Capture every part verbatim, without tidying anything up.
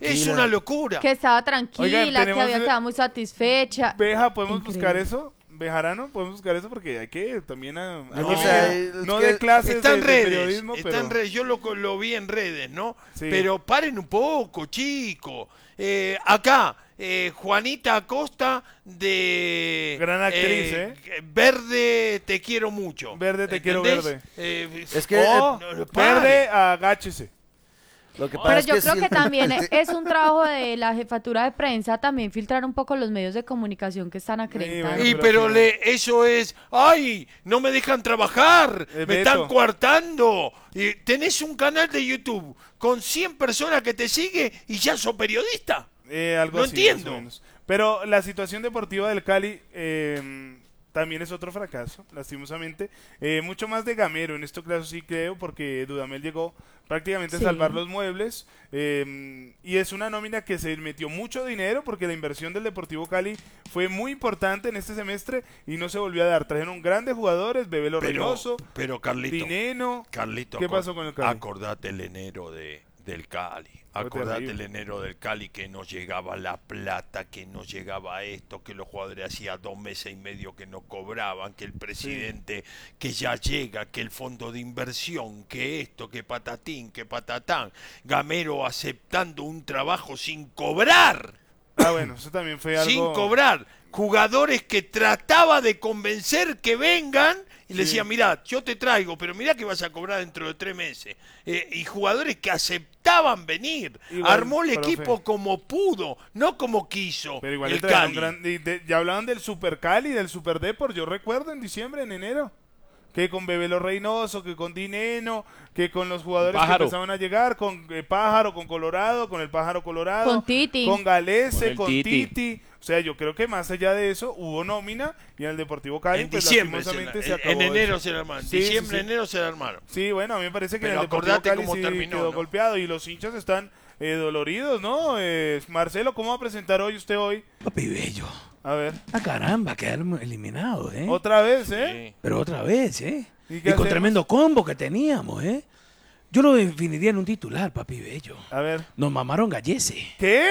Es una locura. Que estaba tranquila, Oigan, que había el... quedado muy satisfecha. Beja, ¿podemos Increíble. buscar eso? Bejarano, podemos buscar eso porque hay que también a, a No, mí o me- sea, no que de clases está de, en de redes, periodismo, está pero en redes, yo lo, lo vi en redes, ¿no? Sí. Pero paren un poco, chicos. Eh, acá, eh, Juanita Acosta de... Gran actriz, ¿eh? Verde, te quiero mucho. Verde, te quiero ¿Entendés? verde. Eh, Es que, oh, eh, no, no, pare. Verde, agáchese. Lo que Pero pasa es yo que creo sí, que también es un trabajo de la jefatura de prensa también filtrar un poco los medios de comunicación que están acreditados. Y pero pero sí. le, eso es, ay, no me dejan trabajar, Eh, me Beto. están coartando. Y tenés un canal de YouTube con cien personas que te sigue y ya sos periodista. Eh, algo No así, entiendo. más o menos. Pero la situación deportiva del Cali eh, también es otro fracaso, lastimosamente. Eh, mucho más de Gamero, en esto claro sí creo, porque Dudamel llegó prácticamente Sí. a salvar los muebles. Eh, y es una nómina que se metió mucho dinero, porque la inversión del Deportivo Cali fue muy importante en este semestre y no se volvió a dar. Trajeron grandes jugadores, Bebelo Pero, Reynoso, pero Carlito, Dineno. Carlito, ¿Qué acor- pasó con el Cali? Acordate el enero de, del Cali. Fue Acordate terrible. el enero del Cali que no llegaba la plata, que no llegaba esto, que los jugadores hacía dos meses y medio que no cobraban, que el presidente que ya llega, que el fondo de inversión, que esto, que patatín, que patatán. Gamero aceptando un trabajo sin cobrar. Ah, bueno, eso también fue algo... Sin cobrar. Jugadores que trataba de convencer que vengan y le Sí. decía, mirá, yo te traigo, pero mirá que vas a cobrar dentro de tres meses. Eh, y jugadores que aceptaban venir. Igual, Armó el profe. equipo como pudo, no como quiso. Pero igual el le trajeron Cali. gran- y de- ya hablaban del Super Cali, del Super Deport, yo recuerdo en diciembre, en enero, que con Bebelo Reynoso, que con Dineno, que con los jugadores que Pájaro. empezaban a llegar, con eh, Pájaro, con Colorado, con el Pájaro Colorado, Con Titi. con Galese, Con con, el Titi. Titi. O sea, yo creo que más allá de eso hubo nómina y en el Deportivo Cali, En pues diciembre, se, lastimosamente la- se en, acabó en enero eso. se la armaron. Sí, Diciembre, sí, sí. enero se la armaron. Sí, bueno, a mí me parece que Pero en el Deportivo acordate Cali cómo sí terminó, quedó ¿no? golpeado y los hinchas están eh, doloridos, ¿no? Eh, Marcelo, ¿cómo va a presentar hoy usted hoy? Papi Bello. A ver, Ah, caramba, quedaron eliminados, ¿eh? otra vez, ¿eh? Sí. Pero otra vez, ¿eh? ¿Y Y, qué con hacemos? tremendo combo que teníamos, ¿eh? Yo lo definiría en un titular, papi Bello. A ver. Nos mamaron gallese. ¿Qué?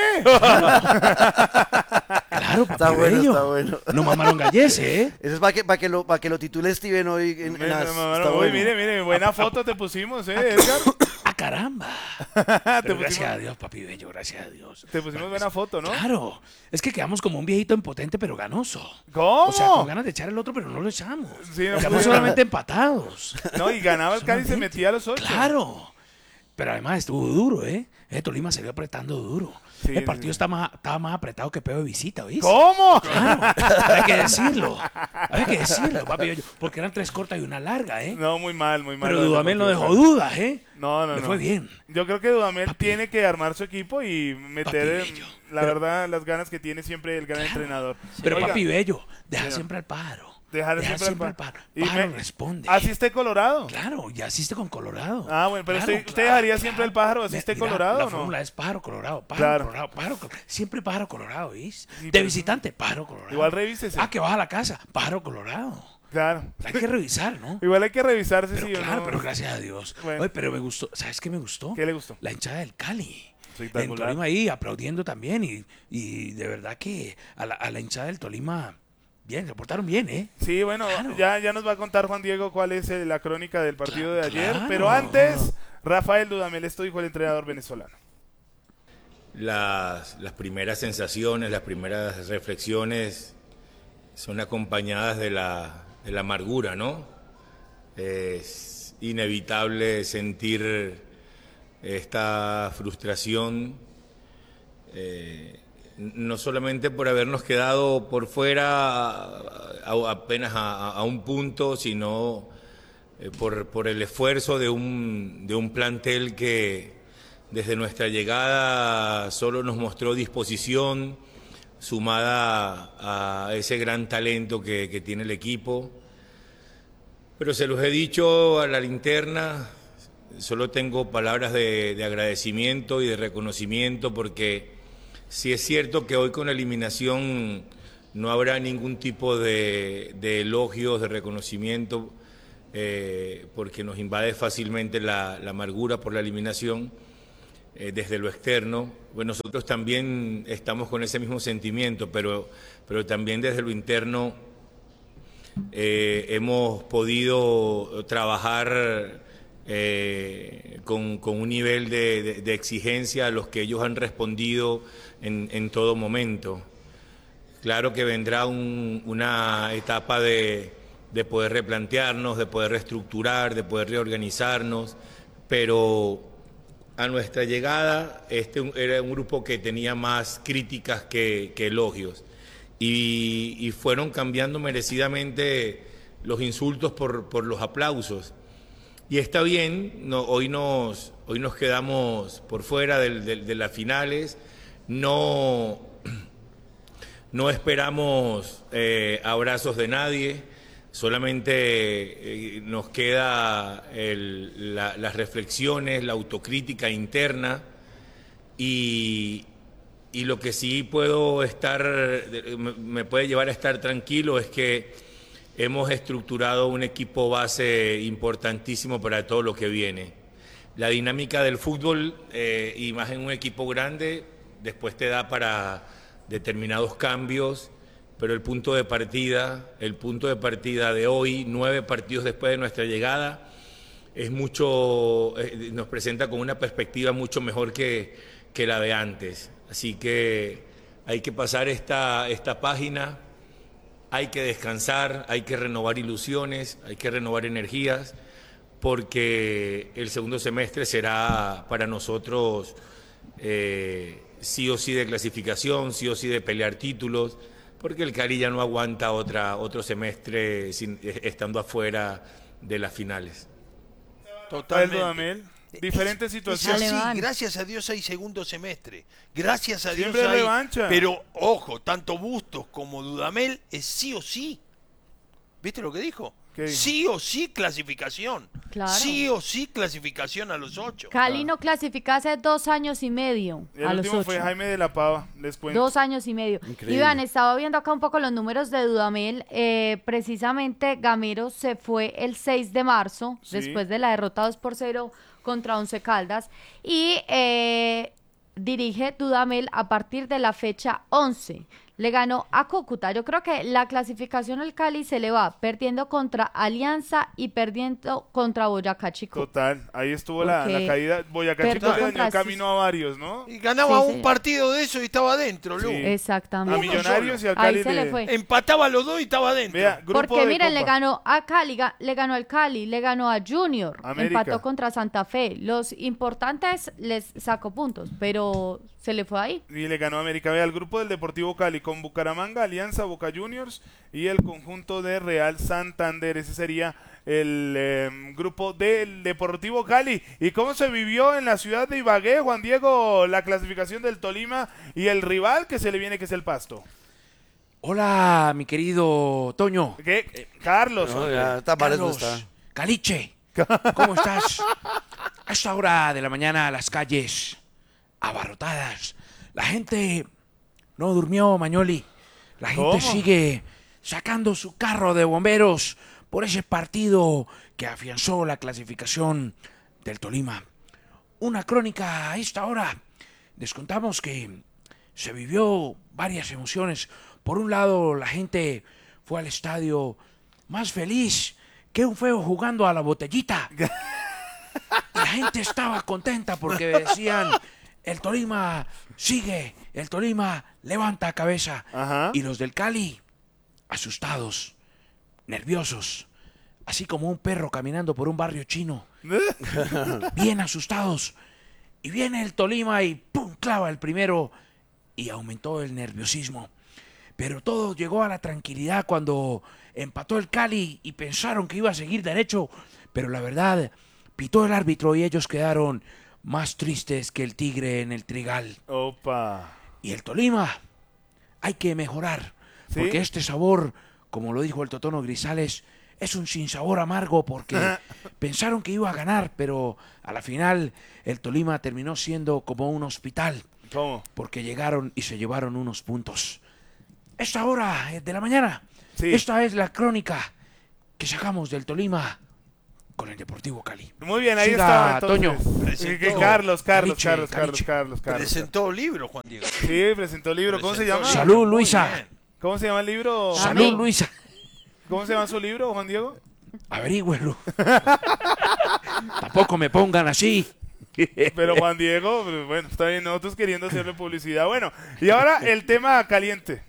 Claro, papi Está bueno, Bello. está bueno. Nos mamaron gallese, ¿eh? Eso es para que, para que, lo, para que lo titule Steven hoy en, en Mira, las- mamá, está uy, bueno. mire, mire, buena foto te pusimos, ¿eh, Edgar? Ah, caramba. te, Pero pusimos, gracias a Dios, papi Bello, gracias a Dios. te pusimos buena foto, ¿no? Claro. Es que quedamos como un viejito impotente pero ganoso. ¿Cómo? O sea, con ganas de echar el otro, pero no lo echamos. Sí, no Quedamos pudieron. solamente empatados. No, y ganaba el Cali y se Solamente. metía a los ocho. Claro. Pero además estuvo duro, ¿eh? Eh, Tolima se vio apretando duro. Sí, el partido sí. está más, estaba más apretado que peo de visita, ¿oíste? ¿Cómo? Claro, hay que decirlo. Hay que decirlo, papi. Bello, porque eran tres cortas y una larga, ¿eh? No, muy mal, muy mal. Pero lo del Dudamel no Deportivo dejó Cali. dudas, ¿eh? No, no, Le no. fue bien. Yo creo que Dudamel Papi. tiene que armar su equipo y meter, Papi eh, Bello. la Pero- verdad, las ganas que tiene siempre el gran Claro. entrenador. Pero Oiga, papi Bello, deja Señor. siempre al pájaro. dejar deja siempre, al al pa- pájaro. y Pájaro me- responde. Así esté Colorado. Claro, y asiste con Colorado. Ah, bueno, pero Claro, usted, usted claro, dejaría claro. siempre el pájaro, así Mira, esté mira, Colorado, La ¿o no? fórmula es pájaro colorado, pájaro Claro. colorado, pájaro colorado. Siempre pájaro colorado, ¿viste? Sí, De pero- visitante, pájaro colorado. Igual revísese. Ah, que vas a la casa, pájaro colorado. Claro. Hay que revisar, ¿no? Igual hay que revisarse, Pero sí o claro, no. pero gracias a Dios. Bueno. Oye, pero me gustó, ¿sabes qué me gustó? ¿Qué le gustó? La hinchada del Cali. En Espectacular. Tolima ahí aplaudiendo también y, y de verdad que a la, a la hinchada del Tolima, bien, se portaron bien, ¿eh? Sí, bueno, Claro. ya, ya nos va a contar Juan Diego cuál es eh, la crónica del partido de ayer. Claro. Pero antes, Rafael Dudamel, esto dijo el entrenador venezolano. Las, las primeras sensaciones, las primeras reflexiones son acompañadas de la, de la amargura, ¿no? Es inevitable sentir esta frustración, eh, no solamente por habernos quedado por fuera a- a- apenas a, a un punto, sino eh, por, por el esfuerzo de un, de un plantel que desde nuestra llegada solo nos mostró disposición, sumada a ese gran talento que, que tiene el equipo. Pero se los he dicho a la linterna, solo tengo palabras de, de agradecimiento y de reconocimiento, porque sí es cierto que hoy con la eliminación no habrá ningún tipo de, de elogios, de reconocimiento, eh, porque nos invade fácilmente la, la amargura por la eliminación. eh, desde lo externo. Bueno, nosotros también estamos con ese mismo sentimiento, pero, pero también desde lo interno eh, hemos podido trabajar eh, con, con un nivel de, de, de exigencia a los que ellos han respondido en, en todo momento. Claro que vendrá un, una etapa de, de poder replantearnos, de poder reestructurar, de poder reorganizarnos, pero a nuestra llegada este era un grupo que tenía más críticas que, que elogios y, y fueron cambiando merecidamente los insultos por, por los aplausos. Y está bien, no, hoy, nos, hoy nos quedamos por fuera de, de, de las finales, no... No esperamos eh, abrazos de nadie, solamente eh, nos queda el, la, las reflexiones, la autocrítica interna y, y lo que sí puedo estar, me, me puede llevar a estar tranquilo es que hemos estructurado un equipo base importantísimo para todo lo que viene. La dinámica del fútbol, eh, y más en un equipo grande, después te da para determinados cambios, pero el punto de partida, el punto de partida de hoy, nueve partidos después de nuestra llegada, es mucho, eh, nos presenta con una perspectiva mucho mejor que, que la de antes. Así que hay que pasar esta, esta página, hay que descansar, hay que renovar ilusiones, hay que renovar energías, porque el segundo semestre será para nosotros eh, sí o sí de clasificación, sí o sí de pelear títulos, porque el Cali ya no aguanta otra, otro semestre sin, estando afuera de las finales. Totalmente. Dudamel, diferentes situaciones. Es así, gracias a Dios hay segundo semestre. Gracias a Dios Siempre hay... revancha. Pero, ojo, tanto Bustos como Dudamel es sí o sí. ¿Viste lo que dijo? Sí o sí clasificación. Claro. Sí o sí clasificación a los ocho. Cali no clasifica hace dos años y medio El a los último ocho. fue Jaime de la Pava, les cuento. Dos años y medio. Increíble. Iván, estaba viendo acá un poco los números de Dudamel. Eh, precisamente Gamero se fue el seis de marzo, Sí. después de la derrota dos por cero contra Once Caldas. Y eh, dirige Dudamel a partir de la fecha once. Le ganó a Cúcuta. Yo creo que la clasificación al Cali se le va perdiendo contra Alianza y perdiendo contra Boyacá Chico. Total, ahí estuvo la, Porque la caída. Boyacá Chico perdió le dañó contra el camino a varios, ¿no? Y ganaba Sí, un sí. partido de eso y estaba adentro, Lu. Sí. Exactamente. A Millonarios y al Cali Ahí se le fue. Empataba a los dos y estaba adentro. Vea, grupo Porque de miren, le Copa. ganó a Cali, ga- le ganó al Cali, le ganó a Junior, América. empató contra Santa Fe. Los importantes les sacó puntos, pero se le fue ahí. Y le ganó a América. Vea, el grupo del Deportivo Cali con Bucaramanga, Alianza, Boca Juniors y el conjunto de Real Santander. Ese sería el eh, grupo del Deportivo Cali. ¿Y cómo se vivió en la ciudad de Ibagué, Juan Diego, la clasificación del Tolima y el rival que se le viene, que es el Pasto? Hola, mi querido Toño. ¿Qué? Carlos. No, hombre. ya Tamares no Carlos, está. Caliche, ¿cómo estás? A esta hora de la mañana las calles abarrotadas. La gente no durmió, Mañoli. La gente ¿Cómo? sigue sacando su carro de bomberos por ese partido que afianzó la clasificación del Tolima. Una crónica a esta hora. Les contamos que se vivió varias emociones. Por un lado, la gente fue al estadio más feliz que un feo jugando a la botellita. La gente estaba contenta porque decían, el Tolima sigue, el Tolima levanta cabeza. Ajá. Y los del Cali, asustados, nerviosos, así como un perro caminando por un barrio chino, bien asustados. Y viene el Tolima y ¡pum! Clava el primero y aumentó el nerviosismo. Pero todo llegó a la tranquilidad cuando empató el Cali y pensaron que iba a seguir derecho, pero la verdad, pitó el árbitro y ellos quedaron más tristes que el tigre en el trigal. Opa. Y el Tolima, hay que mejorar, ¿Sí? porque este sabor, como lo dijo el Totono Grisales, es un sinsabor amargo porque pensaron que iba a ganar, pero a la final el Tolima terminó siendo como un hospital, ¿Cómo? porque llegaron y se llevaron unos puntos. Esta hora de la mañana, Sí. esta es la crónica que sacamos del Tolima con el Deportivo Cali. Muy bien, ahí Siga, estaba entonces. Toño. Presentó- Que Carlos, Carlos, Caliche, Carlos, Carlos, Caliche. Carlos, Carlos. Presentó libro, Juan Diego. Sí, presentó libro. ¿Cómo se Presentó llama? libro. Salud, Muy Luisa. bien. ¿Cómo se llama el libro? Amén. Salud, Luisa. ¿Cómo se llama su libro, Juan Diego? Averígüelo. Tampoco me pongan así. Pero Juan Diego, pues, bueno, está bien, nosotros queriendo hacerle publicidad. Bueno, y ahora el tema caliente.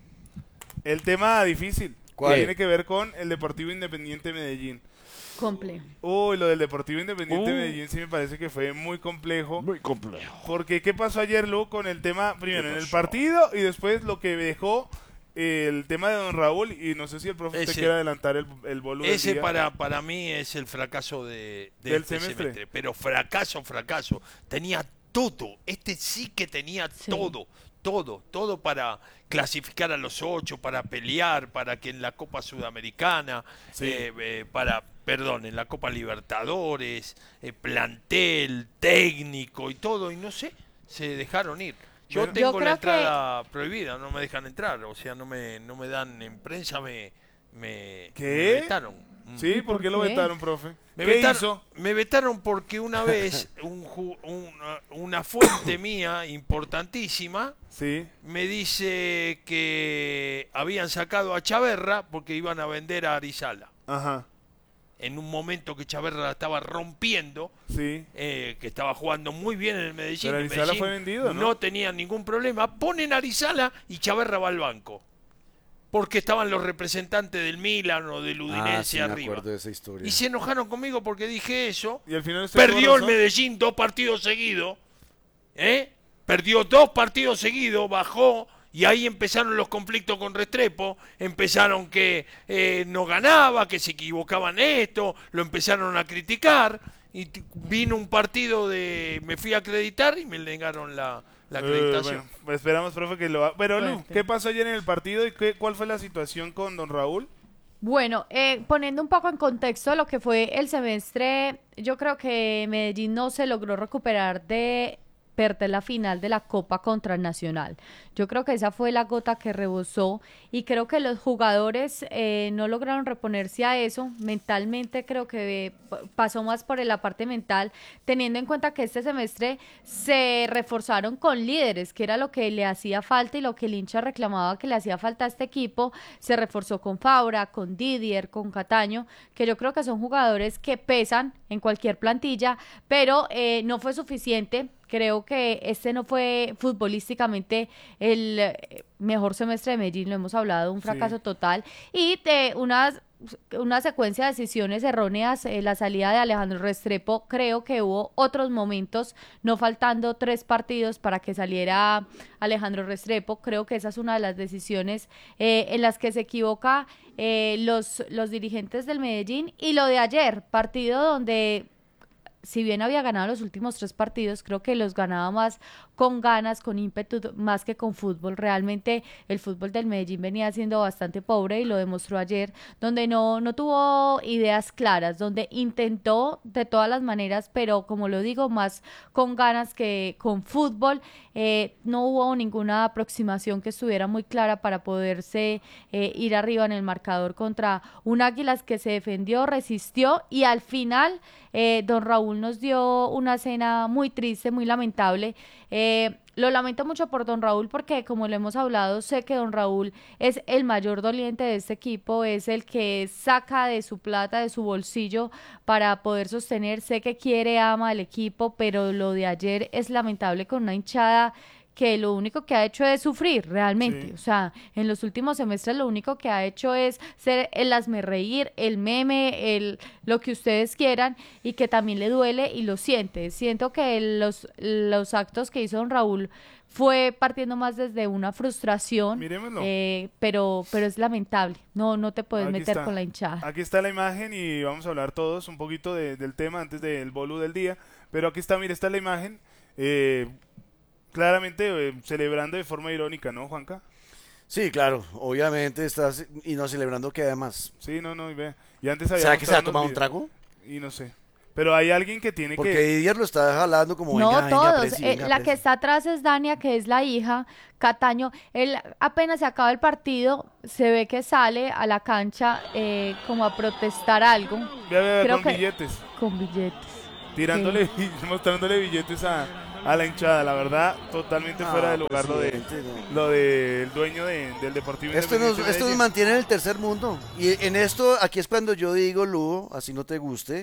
El tema difícil. ¿Cuál? Que tiene que ver con el Deportivo Independiente Medellín. Complejo. Uy, lo del Deportivo Independiente Uh. Medellín sí me parece que fue muy complejo. Muy complejo. Porque ¿qué pasó ayer, Lu, con el tema, primero ¿Qué en el pasó? partido y después lo que dejó eh, el tema de Don Raúl? Y no sé si el profe usted Ese- quiere adelantar el, el bolo del Ese día. para, para mí es el fracaso de, de Del este semestre. semestre. Pero fracaso, fracaso. Tenía todo. Este sí que tenía Sí. todo. Todo, todo para clasificar a los ocho, para pelear, para que en la Copa Sudamericana, Sí. eh, eh, para, perdón, en la Copa Libertadores, eh, plantel, técnico y todo, y no sé, se dejaron ir. Yo Bueno. tengo Yo la creo entrada prohibida, no me dejan entrar, o sea, no me, no me dan en prensa, me, me, ¿Qué? me vetaron. Mm. Sí, ¿por por qué lo qué? vetaron, profe? Me ¿Qué vetaron, hizo? me vetaron porque una vez un ju- una, una fuente mía importantísima Sí. me dice que habían sacado a Chaverra porque iban a vender a Arizala. Ajá. En un momento que Chaverra la estaba rompiendo, Sí. eh, que estaba jugando muy bien en el Medellín. Pero el Arizala Medellín fue vendido, ¿no? no tenía ningún problema. Ponen a Arizala y Chaverra va al banco. Porque estaban los representantes del Milan o del Udinese Ah, sí, me arriba. acuerdo de esa historia. Y se enojaron conmigo porque dije eso. Y al final usted Perdió tuvo el razón. Medellín dos partidos seguidos. ¿eh? Perdió dos partidos seguidos, bajó. Y ahí empezaron los conflictos con Restrepo. Empezaron que eh, no ganaba, que se equivocaban esto. Lo empezaron a criticar. Y t- vino un partido de. Me fui a acreditar y me negaron la, la Eh, acreditación. bueno, pues esperamos, profe, que lo haga. Pero, Lu, Fuerte. ¿qué pasó ayer en el partido y qué, cuál fue la situación con Don Raúl? Bueno, eh, poniendo un poco en contexto lo que fue el semestre, yo creo que Medellín no se logró recuperar de perder la final de la Copa contra el Nacional. Yo creo que esa fue la gota que rebosó y creo que los jugadores eh, no lograron reponerse a eso. Mentalmente creo que eh, p- pasó más por la parte mental, teniendo en cuenta que este semestre se reforzaron con líderes, que era lo que le hacía falta y lo que el hincha reclamaba que le hacía falta a este equipo. Se reforzó con Fabra, con Didier, con Cataño, que yo creo que son jugadores que pesan en cualquier plantilla, pero eh, no fue suficiente. Creo que este no fue futbolísticamente el eh, mejor semestre de Medellín, lo hemos hablado, un fracaso Sí. total. Y de unas una secuencia de decisiones erróneas, eh, la salida de Alejandro Restrepo, creo que hubo otros momentos, no faltando tres partidos para que saliera Alejandro Restrepo. Creo que esa es una de las decisiones eh, en las que se equivoca eh, los, los dirigentes del Medellín. Y lo de ayer, partido donde, si bien había ganado los últimos tres partidos, creo que los ganaba más con ganas, con ímpetu, más que con fútbol. Realmente el fútbol del Medellín venía siendo bastante pobre y lo demostró ayer, donde no, no tuvo ideas claras, donde intentó de todas las maneras, pero como lo digo, más con ganas que con fútbol. Eh, no hubo ninguna aproximación que estuviera muy clara para poderse eh, ir arriba en el marcador contra un Águilas que se defendió, resistió y al final eh, don Raúl nos dio una escena muy triste, muy lamentable. Eh, lo lamento mucho por don Raúl porque, como lo hemos hablado, sé que don Raúl es el mayor doliente de este equipo, es el que saca de su plata, de su bolsillo para poder sostener. Sé que quiere, ama al equipo, pero lo de ayer es lamentable con una hinchada que lo único que ha hecho es sufrir realmente. Sí. O sea, en los últimos semestres lo único que ha hecho es ser el hazmerreír, el meme, el lo que ustedes quieran, y que también le duele y lo siente. Siento que los, los actos que hizo don Raúl fue partiendo más desde una frustración, Miremoslo. eh, pero, pero es lamentable. No, no te puedes Aquí meter está. con la hinchada. Aquí está la imagen y vamos a hablar todos un poquito de- del tema antes del bolu del día. Pero aquí está, mire, está la imagen. Eh, claramente eh, celebrando de forma irónica, ¿no, Juanca? Sí, claro, obviamente estás y no celebrando que además. Sí, no, no, y ve. Y antes había ¿Será que se ha mostrado tomado un unos trago? videos. Y no sé. pero hay alguien que tiene Porque que... Didier lo está jalando como No, venga, venga, todos. presi, Eh, venga, la presi. que está atrás es Dania, que es la hija. Cataño, él apenas se acaba el partido, se ve que sale a la cancha eh, como a protestar algo. Vea, vea, Creo con que- billetes, Con billetes. tirándole, mostrándole billetes a, a la hinchada, la verdad, totalmente Ah, fuera de lugar lo de presidente, no. lo del dueño de- del Deportivo Esto nos, Independiente esto nos Medellín. mantiene en el tercer mundo. Y en esto, aquí es cuando yo digo, Lugo, así no te guste,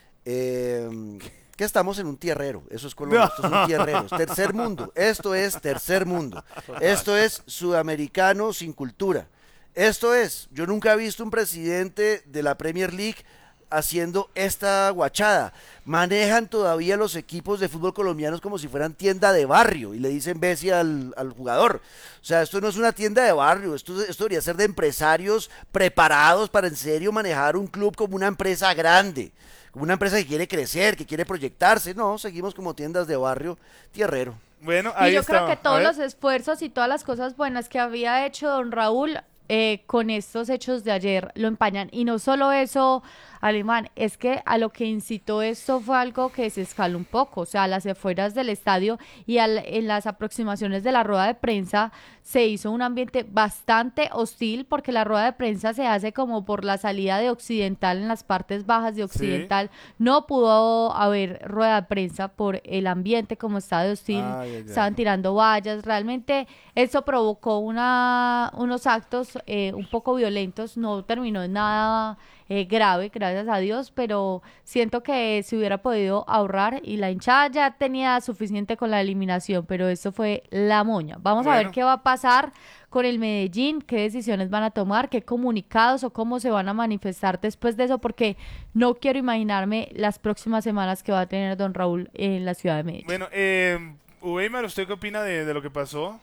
eh, que estamos en un tierrero. Eso es Colombia, esto es un tierrero. Es tercer mundo. Esto es tercer mundo. Esto es sudamericano sin cultura. Esto es, yo nunca he visto un presidente de la Premier League haciendo esta guachada. Manejan todavía los equipos de fútbol colombianos como si fueran tienda de barrio y le dicen Bessi al, al jugador. O sea, esto no es una tienda de barrio, esto, esto debería ser de empresarios preparados para en serio manejar un club como una empresa grande, como una empresa que quiere crecer, que quiere proyectarse. No, seguimos como tiendas de barrio, tierrero. Bueno, Y ahí yo está. creo que todos los esfuerzos y todas las cosas buenas que había hecho don Raúl eh, con estos hechos de ayer lo empañan. Y no solo eso, Alemán, es que a lo que incitó esto fue algo que se escaló un poco, o sea, a las afueras del estadio y al- en las aproximaciones de la rueda de prensa se hizo un ambiente bastante hostil porque la rueda de prensa se hace como por la salida de Occidental en las partes bajas de Occidental. No pudo haber rueda de prensa por el ambiente como está de hostil. Ay, ay, ay. Estaban tirando vallas. Realmente eso provocó una, unos actos eh, un poco violentos. No terminó en nada eh, grave, gracias a Dios, pero siento que se hubiera podido ahorrar y la hinchada ya tenía suficiente con la eliminación, pero eso fue la moña. Vamos a ver Bueno. qué va a pasar con el Medellín, qué decisiones van a tomar, qué comunicados o cómo se van a manifestar después de eso, porque no quiero imaginarme las próximas semanas que va a tener don Raúl en la ciudad de Medellín. Bueno, eh, Weimar, ¿usted qué opina de, de lo que pasó?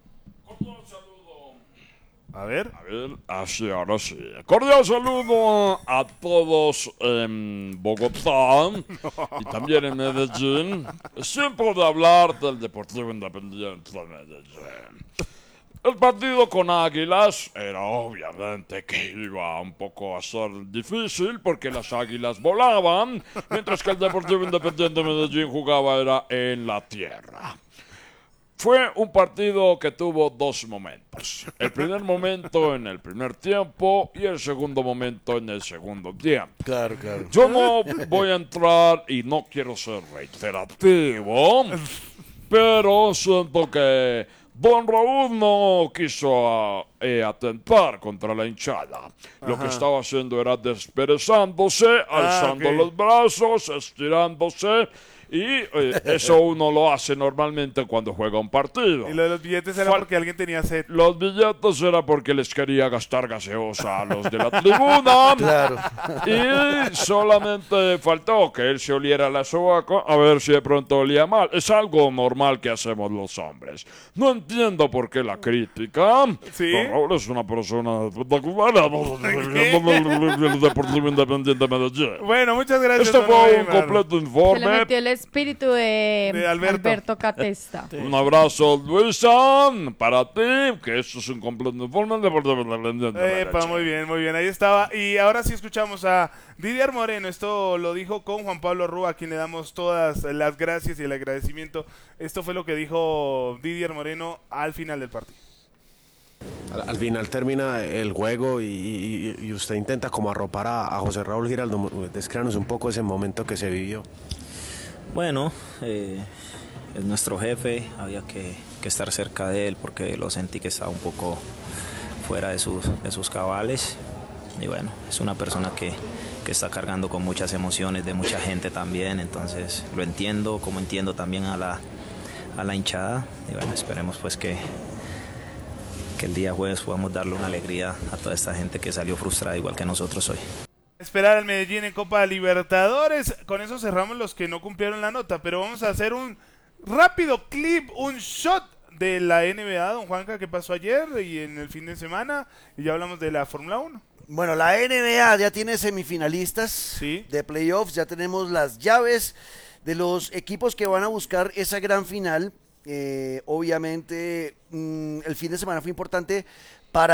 A ver. A ver, así, ahora sí. Cordial saludo a todos en Bogotá y también en Medellín. Siempre de hablar del Deportivo Independiente de Medellín. El partido con Águilas era obviamente que iba un poco a ser difícil porque las Águilas volaban, mientras que el Deportivo Independiente de Medellín jugaba era en la tierra. Fue un partido que tuvo dos momentos. El primer momento en el primer tiempo y el segundo momento en el segundo tiempo. Claro, claro. Yo no voy a entrar y no quiero ser reiterativo, pero siento que don Raúl no quiso eh, atentar contra la hinchada. Lo que estaba haciendo era desperezándose, alzando ok. los brazos, estirándose. Y eh, eso uno lo hace normalmente cuando juega un partido. Y lo de los billetes era Fal- porque alguien tenía sed. Los billetes era porque les quería gastar gaseosa a los de la tribuna. Claro. Y solamente faltó que él se oliera la sobaca a ver si de pronto olía mal. Es algo normal que hacemos los hombres. No entiendo por qué la crítica. ¿Sí? Don Raúl es una persona espectacular. El Deportivo Independiente de Medellín. Bueno, muchas gracias. Este don fue un Weimar. completo Se le informe. metió el espíritu de, De Alberto. Alberto Catesta. Un abrazo, Luisa, para ti, que esto es un completo informe del Deportivo Independiente de Epa, Medellín. muy bien, muy bien, ahí estaba. Y ahora sí escuchamos a Didier Moreno. Esto lo dijo con Juan Pablo Rúa, a quien le damos todas las gracias y el agradecimiento. Esto fue lo que dijo Didier Moreno al final del partido. Al, al final termina el juego y, y- y usted intenta como arropar a, a José Raúl Giraldo. Descríbanos un poco ese momento que se vivió. Bueno, eh, es nuestro jefe, había que, que estar cerca de él porque lo sentí que estaba un poco fuera de sus, de sus cabales. Y bueno, es una persona que, que está cargando con muchas emociones de mucha gente también, entonces lo entiendo, como entiendo también a la, a la hinchada. Y bueno, esperemos pues que, que el día jueves podamos darle una alegría a toda esta gente que salió frustrada igual que nosotros hoy. Esperar al Medellín en Copa Libertadores. Con eso cerramos los que no cumplieron la nota, pero vamos a hacer un rápido clip, un shot de la N B A, don Juanca, que pasó ayer y en el fin de semana, y ya hablamos de la Fórmula uno. Bueno, la N B A ya tiene semifinalistas Sí. de playoffs, ya tenemos las llaves de los equipos que van a buscar esa gran final. Eh, obviamente, mm, el fin de semana fue importante para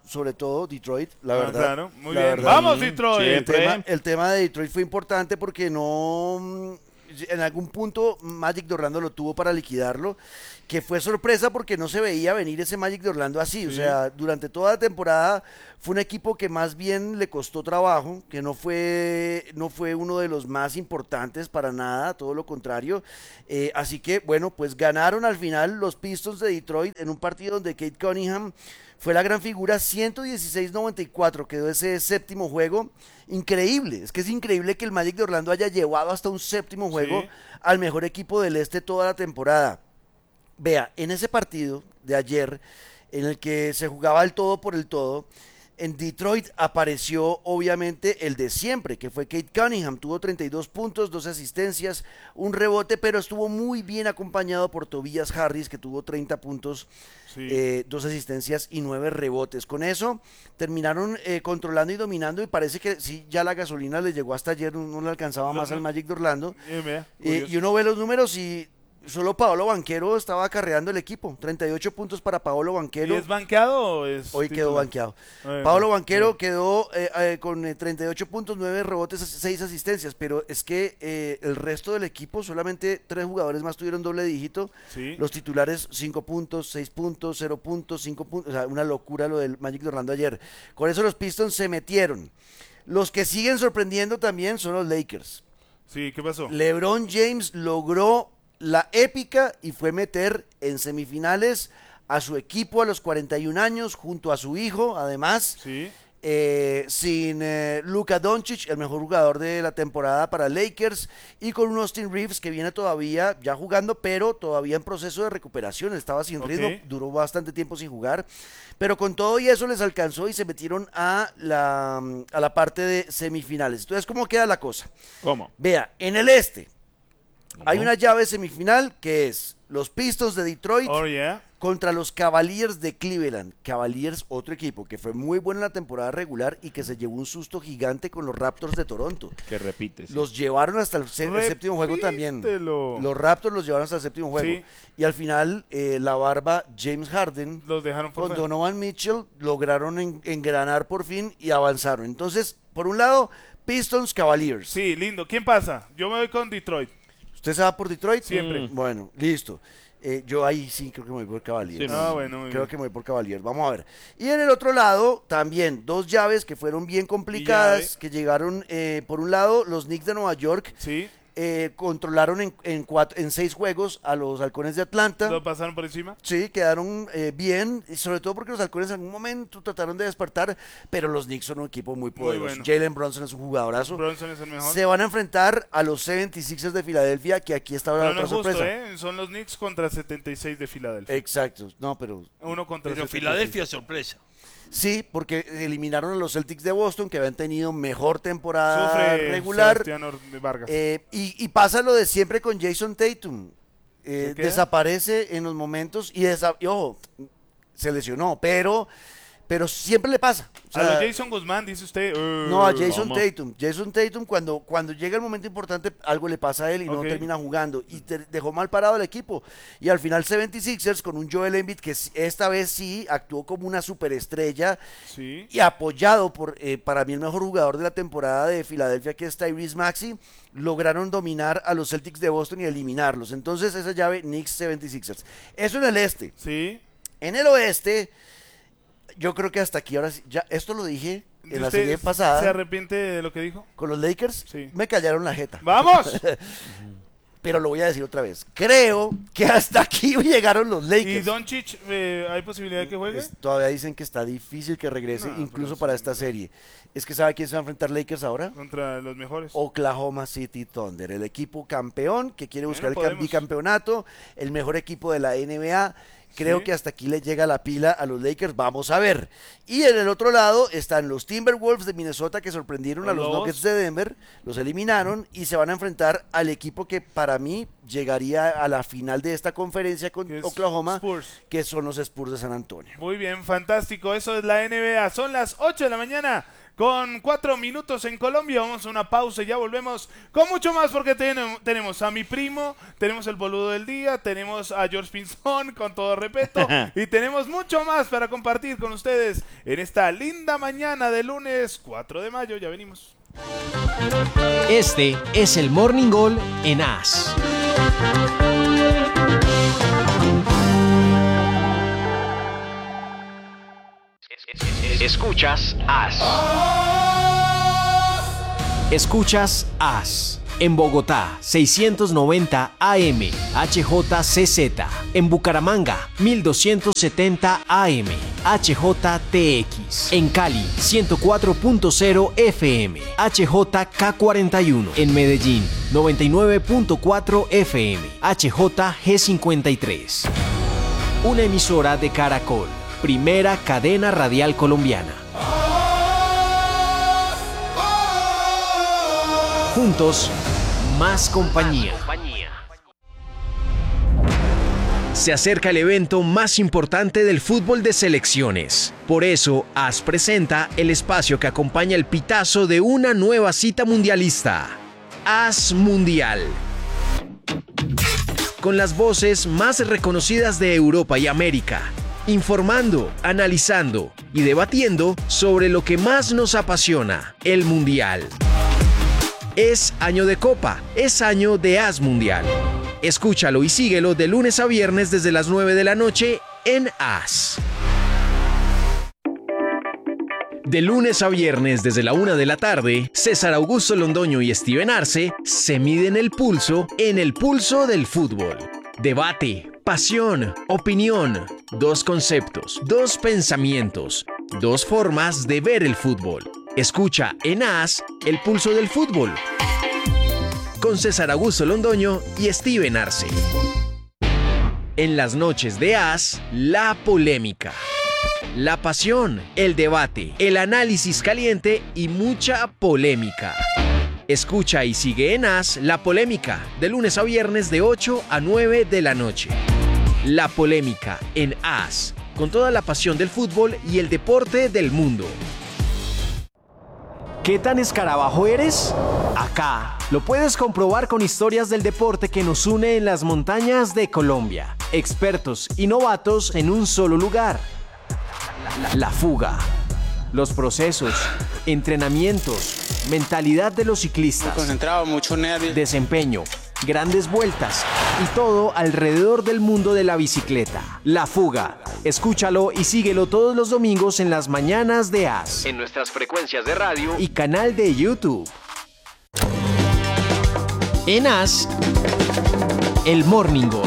sobre todo Detroit, la Ah, verdad. claro, muy la bien. verdad. ¡Vamos, Detroit! El Siempre. tema, el tema de Detroit fue importante porque no, mm, en algún punto Magic de Orlando lo tuvo para liquidarlo, que fue sorpresa porque no se veía venir ese Magic de Orlando así. O Sí. sea, durante toda la temporada fue un equipo que más bien le costó trabajo, que no fue, no fue uno de los más importantes para nada, todo lo contrario. Eh, así que, bueno, pues ganaron al final los Pistons de Detroit en un partido donde Kate Cunningham fue la gran figura. Ciento dieciséis noventa y cuatro quedó ese séptimo juego. Increíble, es que es increíble que el Magic de Orlando haya llevado hasta un séptimo juego Sí. al mejor equipo del este toda la temporada. Vea, en ese partido de ayer, en el que se jugaba el todo por el todo, en Detroit apareció obviamente el de siempre, que fue Kate Cunningham. Tuvo treinta y dos puntos, dos asistencias, un rebote, pero estuvo muy bien acompañado por Tobias Harris, que tuvo treinta puntos, Sí. eh, dos asistencias y nueve rebotes. Con eso terminaron eh, controlando y dominando, y parece que sí, ya la gasolina le llegó hasta ayer, no, no le alcanzaba No, más no. al Magic de Orlando. Eh, vea, Eh, curioso. y uno ve los números y solo Paolo Banquero estaba acarreando el equipo. treinta y ocho puntos para Paolo ¿Y Banquero. es banqueado o es Hoy quedó titular? banqueado. Eh, Paolo bien. Banquero quedó eh, eh, con eh, treinta y ocho puntos, nueve rebotes, seis asistencias, pero es que eh, el resto del equipo, solamente tres jugadores más tuvieron doble dígito. Sí. Los titulares, cinco puntos, seis puntos, cero puntos, cinco puntos. O sea, una locura lo del Magic de Orlando ayer. Con eso los Pistons se metieron. Los que siguen sorprendiendo también son los Lakers. Sí, ¿qué pasó? LeBron James logró la épica y fue meter en semifinales a su equipo a los cuarenta y un años, junto a su hijo, además, Sí. eh, sin eh, Luka Doncic, el mejor jugador de la temporada para Lakers, y con un Austin Reeves que viene todavía ya jugando, pero todavía en proceso de recuperación. Estaba sin Ok. ritmo, duró bastante tiempo sin jugar, pero con todo y eso les alcanzó y se metieron a la, a la parte de semifinales. Entonces, ¿cómo queda la cosa? ¿Cómo? Vea, en el este hay una llave semifinal que es los Pistons de Detroit Oh, yeah. contra los Cavaliers de Cleveland. Cavaliers, otro equipo que fue muy bueno en la temporada regular y que se llevó un susto gigante con los Raptors de Toronto. Que repites. Los llevaron hasta el, se- el séptimo juego también. Repítelo. Los Raptors los llevaron hasta el séptimo juego. Sí. Y al final, eh, la barba James Harden Los dejaron por con fuera. Donovan Mitchell lograron en- engranar por fin y avanzaron. Entonces, por un lado, Pistons, Cavaliers. Sí, lindo. ¿Quién pasa? Yo me voy con Detroit. ¿Usted se va por Detroit? Siempre. Mm. Bueno, listo. Eh, yo ahí sí creo que me voy por Cavaliers. Sí, Ah, bueno, muy Creo bien. que me voy por Cavaliers. Vamos a ver. Y en el otro lado, también dos llaves que fueron bien complicadas, llave. que llegaron, eh, por un lado, los Knicks de Nueva York Sí. eh, controlaron en, en, cuatro, en seis juegos a los Halcones de Atlanta. ¿Lo pasaron por encima? Sí, quedaron eh, bien, y sobre todo porque los Halcones en algún momento trataron de despertar, pero los Knicks son un equipo muy poderoso. bueno. Jalen Brunson es un jugadorazo. Bronson es el mejor. Se van a enfrentar a los setenta y seis ers de Filadelfia, que aquí está ahora Pero la no otra es justo, sorpresa. ¿eh? Son los Knicks contra setenta y seis de Filadelfia. Exacto, no, pero Uno contra Pero setenta y seis. Filadelfia sorpresa. sí, porque eliminaron a los Celtics de Boston, que habían tenido mejor temporada Sufre regular. Sebastián Or- Vargas. Eh, y, y pasa lo de siempre con Jason Tatum. Eh, ¿Se queda? desaparece en los momentos y, desa- y ojo, se lesionó, pero, pero siempre le pasa. O a sea, los Jason Guzmán, dice usted. eh, no, a Jason vamos. Tatum. Jason Tatum, cuando, cuando llega el momento importante, algo le pasa a él y no Ok. termina jugando. Y te- dejó mal parado el equipo. Y al final, setenta y seis ers con un Joel Embiid que s- esta vez sí actuó como una superestrella Sí. y apoyado por, eh, para mí, el mejor jugador de la temporada de Filadelfia, que es Tyrese Maxey, lograron dominar a los Celtics de Boston y eliminarlos. Entonces, esa llave, Knicks setenta y seis ers. Eso en el este. Sí. En el oeste, yo creo que hasta aquí, ahora sí, ya, esto lo dije en la ¿Usted serie pasada. ¿Se arrepiente de lo que dijo? Con los Lakers, Sí. me callaron la jeta. ¡Vamos! Pero lo voy a decir otra vez. Creo que hasta aquí llegaron los ¿Y Lakers. Doncic, eh, hay posibilidad de que juegue? Es- todavía dicen que está difícil que regrese, No, incluso pero para sí. esta serie. Es que ¿sabe quién se va a enfrentar Lakers ahora? Contra los mejores. Oklahoma City Thunder, el equipo campeón que quiere Bueno, buscar el podemos. bicampeonato, el mejor equipo de la N B A. Creo Sí. que hasta aquí le llega la pila a los Lakers, vamos a ver. Y en el otro lado están los Timberwolves de Minnesota, que sorprendieron a Los los Lobos. Nuggets de Denver, los eliminaron y se van a enfrentar al equipo que para mí llegaría a la final de esta conferencia con Que es Oklahoma, Spurs. que son los Spurs de San Antonio. Muy bien, fantástico. Eso es la N B A. Son las ocho de la mañana con cuatro minutos en Colombia. Vamos a una pausa y ya volvemos con mucho más porque ten- tenemos a mi primo, tenemos el boludo del día, tenemos a George Pinzón, con todo respeto, y tenemos mucho más para compartir con ustedes en esta linda mañana de lunes cuatro de mayo. Ya venimos. Este es el Morning Gol en A S. Escuchas A S. Escuchas A S. En Bogotá, seiscientos noventa A M, H J C Z. En Bucaramanga, mil doscientos setenta A M, H J T X. En Cali, ciento cuatro punto cero F M, H J K cuarenta y uno. En Medellín, noventa y nueve punto cuatro F M, H J G cincuenta y tres. Una emisora de Caracol, primera cadena radial colombiana. Juntos, más compañía. Se acerca el evento más importante del fútbol de selecciones. Por eso, A S presenta el espacio que acompaña el pitazo de una nueva cita mundialista. A S Mundial. Con las voces más reconocidas de Europa y América. Informando, analizando y debatiendo sobre lo que más nos apasiona, el Mundial. Es año de Copa, es año de A S Mundial. Escúchalo y síguelo de lunes a viernes desde las nueve de la noche en A S. De lunes a viernes desde la una de la tarde, César Augusto Londoño y Steven Arce se miden el pulso en el pulso del fútbol. Debate, pasión, opinión, dos conceptos, dos pensamientos, dos formas de ver el fútbol. Escucha en A S el pulso del fútbol con César Augusto Londoño y Steven Arce. En las noches de A S, la polémica, la pasión, el debate, el análisis caliente y mucha polémica. Escucha y sigue en A S La Polémica, de lunes a viernes de ocho a nueve de la noche. La Polémica en A S, con toda la pasión del fútbol y el deporte del mundo. ¿Qué tan escarabajo eres? Acá lo puedes comprobar con historias del deporte que nos une en las montañas de Colombia. Expertos y novatos en un solo lugar. La, la fuga. Los procesos, entrenamientos, mentalidad de los ciclistas. Muy concentrado, mucho nervio. Desempeño, grandes vueltas y todo alrededor del mundo de la bicicleta. La fuga. Escúchalo y síguelo todos los domingos en las mañanas de A S. En nuestras frecuencias de radio y canal de YouTube. En A S, el Morning Gol.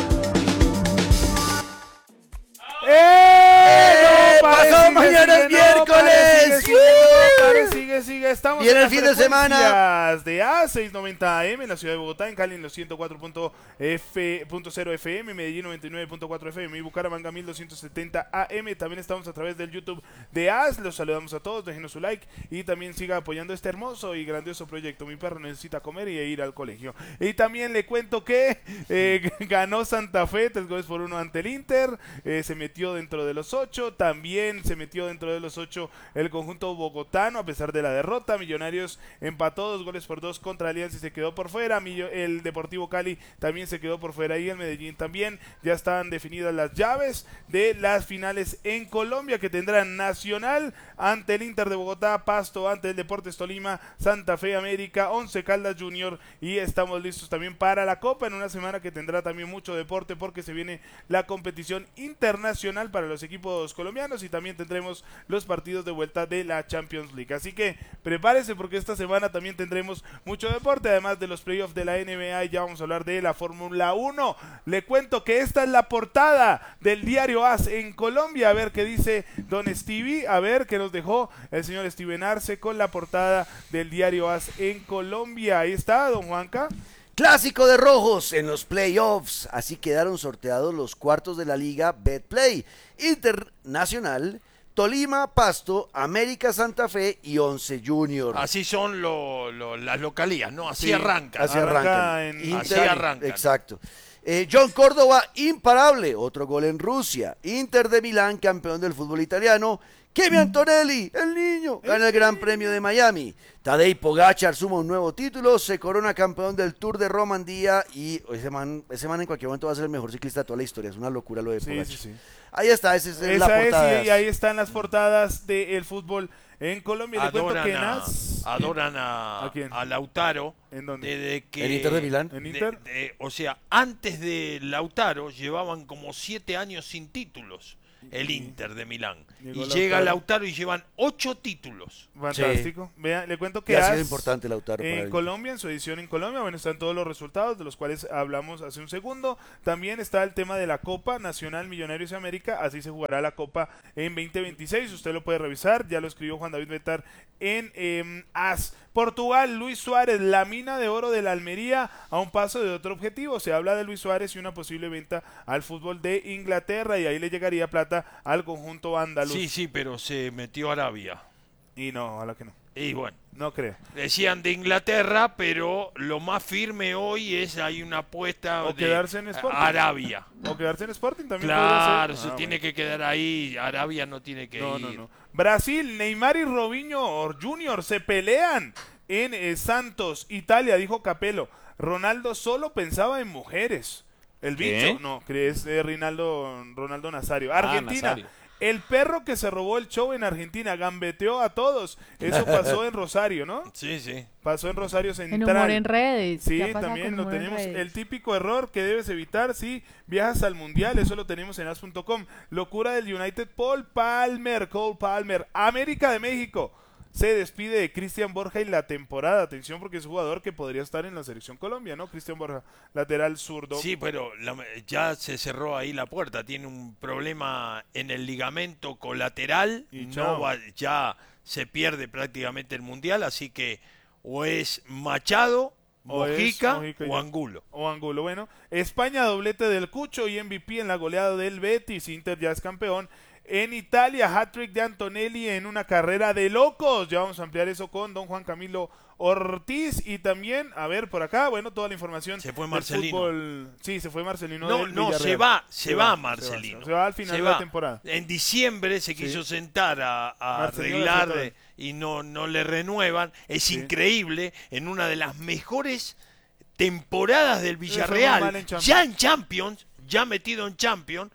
¡Eh! No, pare, ¡Pasó sigue, mañana sigue, es no, miércoles! pare, sigue, sigue, no, pare, sigue, sigue. Estamos Viene en el fin las de semana. frecuencias de A seiscientos noventa A M en la ciudad de Bogotá, en Cali en los ciento cuatro punto cero F M, Medellín noventa y nueve punto cuatro F M y Bucaramanga mil doscientos setenta A M. También estamos a través del YouTube de A S. Los saludamos a todos, déjenos su like y también siga apoyando este hermoso y grandioso proyecto. Mi perro necesita comer y ir al colegio. Y también le cuento que eh, ganó Santa Fe tres goles por uno ante el Inter, eh, se metió dentro de los ocho, también se metió dentro de los ocho el conjunto bogotano a pesar de la derrota. Millonarios empató dos goles por dos contra Alianza y se quedó por fuera. El Deportivo Cali también se quedó por fuera y el Medellín también. Ya están definidas las llaves de las finales en Colombia, que tendrán Nacional ante el Inter de Bogotá, Pasto ante el Deportes Tolima, Santa Fe América, Once Caldas Junior, y estamos listos también para la Copa en una semana que tendrá también mucho deporte porque se viene la competición internacional para los equipos colombianos y también tendremos los partidos de vuelta de la Champions League. Así que prepárese porque esta semana también tendremos mucho deporte, además de los playoffs de la N B A, y ya vamos a hablar de la Fórmula uno. Le cuento que esta es la portada del diario A S en Colombia. A ver qué dice don Stevie, a ver qué nos dejó el señor Steven Arce con la portada del diario A S en Colombia. Ahí está, don Juanca. Clásico de rojos en los playoffs. Así quedaron sorteados los cuartos de la liga Betplay. Internacional, Tolima, Pasto, América, Santa Fe y Once Junior. Así son lo, lo, las localías, ¿no? Así Sí, arrancan. Así Arranca arrancan. en- Inter- Así arrancan. Exacto. Eh, John Córdoba, imparable, otro gol en Rusia. Inter de Milán, campeón del fútbol italiano. Kimi Antonelli, el niño, gana el Gran Premio de Miami. Tadej Pogačar suma un nuevo título, se corona campeón del Tour de Romandía y ese man, ese man en cualquier momento va a ser el mejor ciclista de toda la historia. Es una locura lo de Sí, Pogačar. sí, sí. Ahí está, esa es Esa la portada. es, y ahí están las portadas del fútbol en Colombia. Le cuento Adoran, que a, Nas- adoran a, ¿A quién? a Lautaro. ¿En dónde? Desde que, ¿En Inter de Milán? ¿En de- Inter? de- o sea, antes de Lautaro llevaban como siete años sin títulos el Inter de Milán. Llegó Y llega Lautaro. Lautaro y llevan ocho títulos. Fantástico. Vean, le cuento que Que ha sido As- importante Lautaro para en el- Colombia, en su edición en Colombia, bueno, están todos los resultados de los cuales hablamos hace un segundo. También está el tema de la Copa Nacional Millonarios de América, así se jugará la Copa en veinte veintiséis, usted lo puede revisar, ya lo escribió Juan David Betar en eh, As. Portugal, Luis Suárez, la mina de oro de la Almería, a un paso de otro objetivo. Se habla de Luis Suárez y una posible venta al fútbol de Inglaterra, y ahí le llegaría plata al conjunto andaluz. Sí, sí, pero se metió Arabia. Y no, ojalá que no. Y bueno, No creo. decían de Inglaterra, pero lo más firme hoy es hay una apuesta O de quedarse en Sporting. Arabia. O quedarse en Sporting también. Claro, podría se ser. Ah, tiene bueno. que quedar ahí. Arabia no tiene que No, ir. no, no. Brasil, Neymar y Robinho Junior se pelean en eh, Santos, Italia, dijo Capello. Ronaldo solo pensaba en mujeres. El ¿Qué? bicho, no, crees eh, Rinaldo, Ronaldo Nazario. Argentina, Nazario. el perro que se robó el show en Argentina, gambeteó a todos. Eso pasó en Rosario, ¿no? Sí, sí. Pasó en Rosario En Central. humor en redes. Sí, ¿Qué ha pasado también con lo humor en tenemos. redes? El típico error que debes evitar si viajas al mundial, eso lo tenemos en as punto com. Locura del United, Paul Palmer, Cole Palmer. América de México se despide de Cristian Borja y la temporada. Atención, porque es un jugador que podría estar en la selección Colombia, ¿no? Cristian Borja, lateral zurdo. Sí, pero la- ya se cerró ahí la puerta. Tiene un problema en el ligamento colateral. Y no chao. va- ya se pierde prácticamente el mundial. Así que o es Machado, O es Mojica Mojica y o ya. Angulo. O Angulo. Bueno, España, doblete del Cucho y M V P en la goleada del Betis. Inter ya es campeón. En Italia, hat-trick de Antonelli en una carrera de locos. Ya vamos a ampliar eso con don Juan Camilo Ortiz. Y también, a ver, por acá, bueno, toda la información. Se fue del Marcelino. fútbol. Sí, se fue Marcelino. No, del no, Villarreal. se va, se, va, se Marcelino. Se va al final Se de va. la temporada. En diciembre se quiso sentar a, a Marcelino arreglar de eh, y no, no le renuevan. Es Sí. increíble, en una de las mejores temporadas del fue muy Villarreal, mal en Champions. ya en Champions, ya metido en Champions,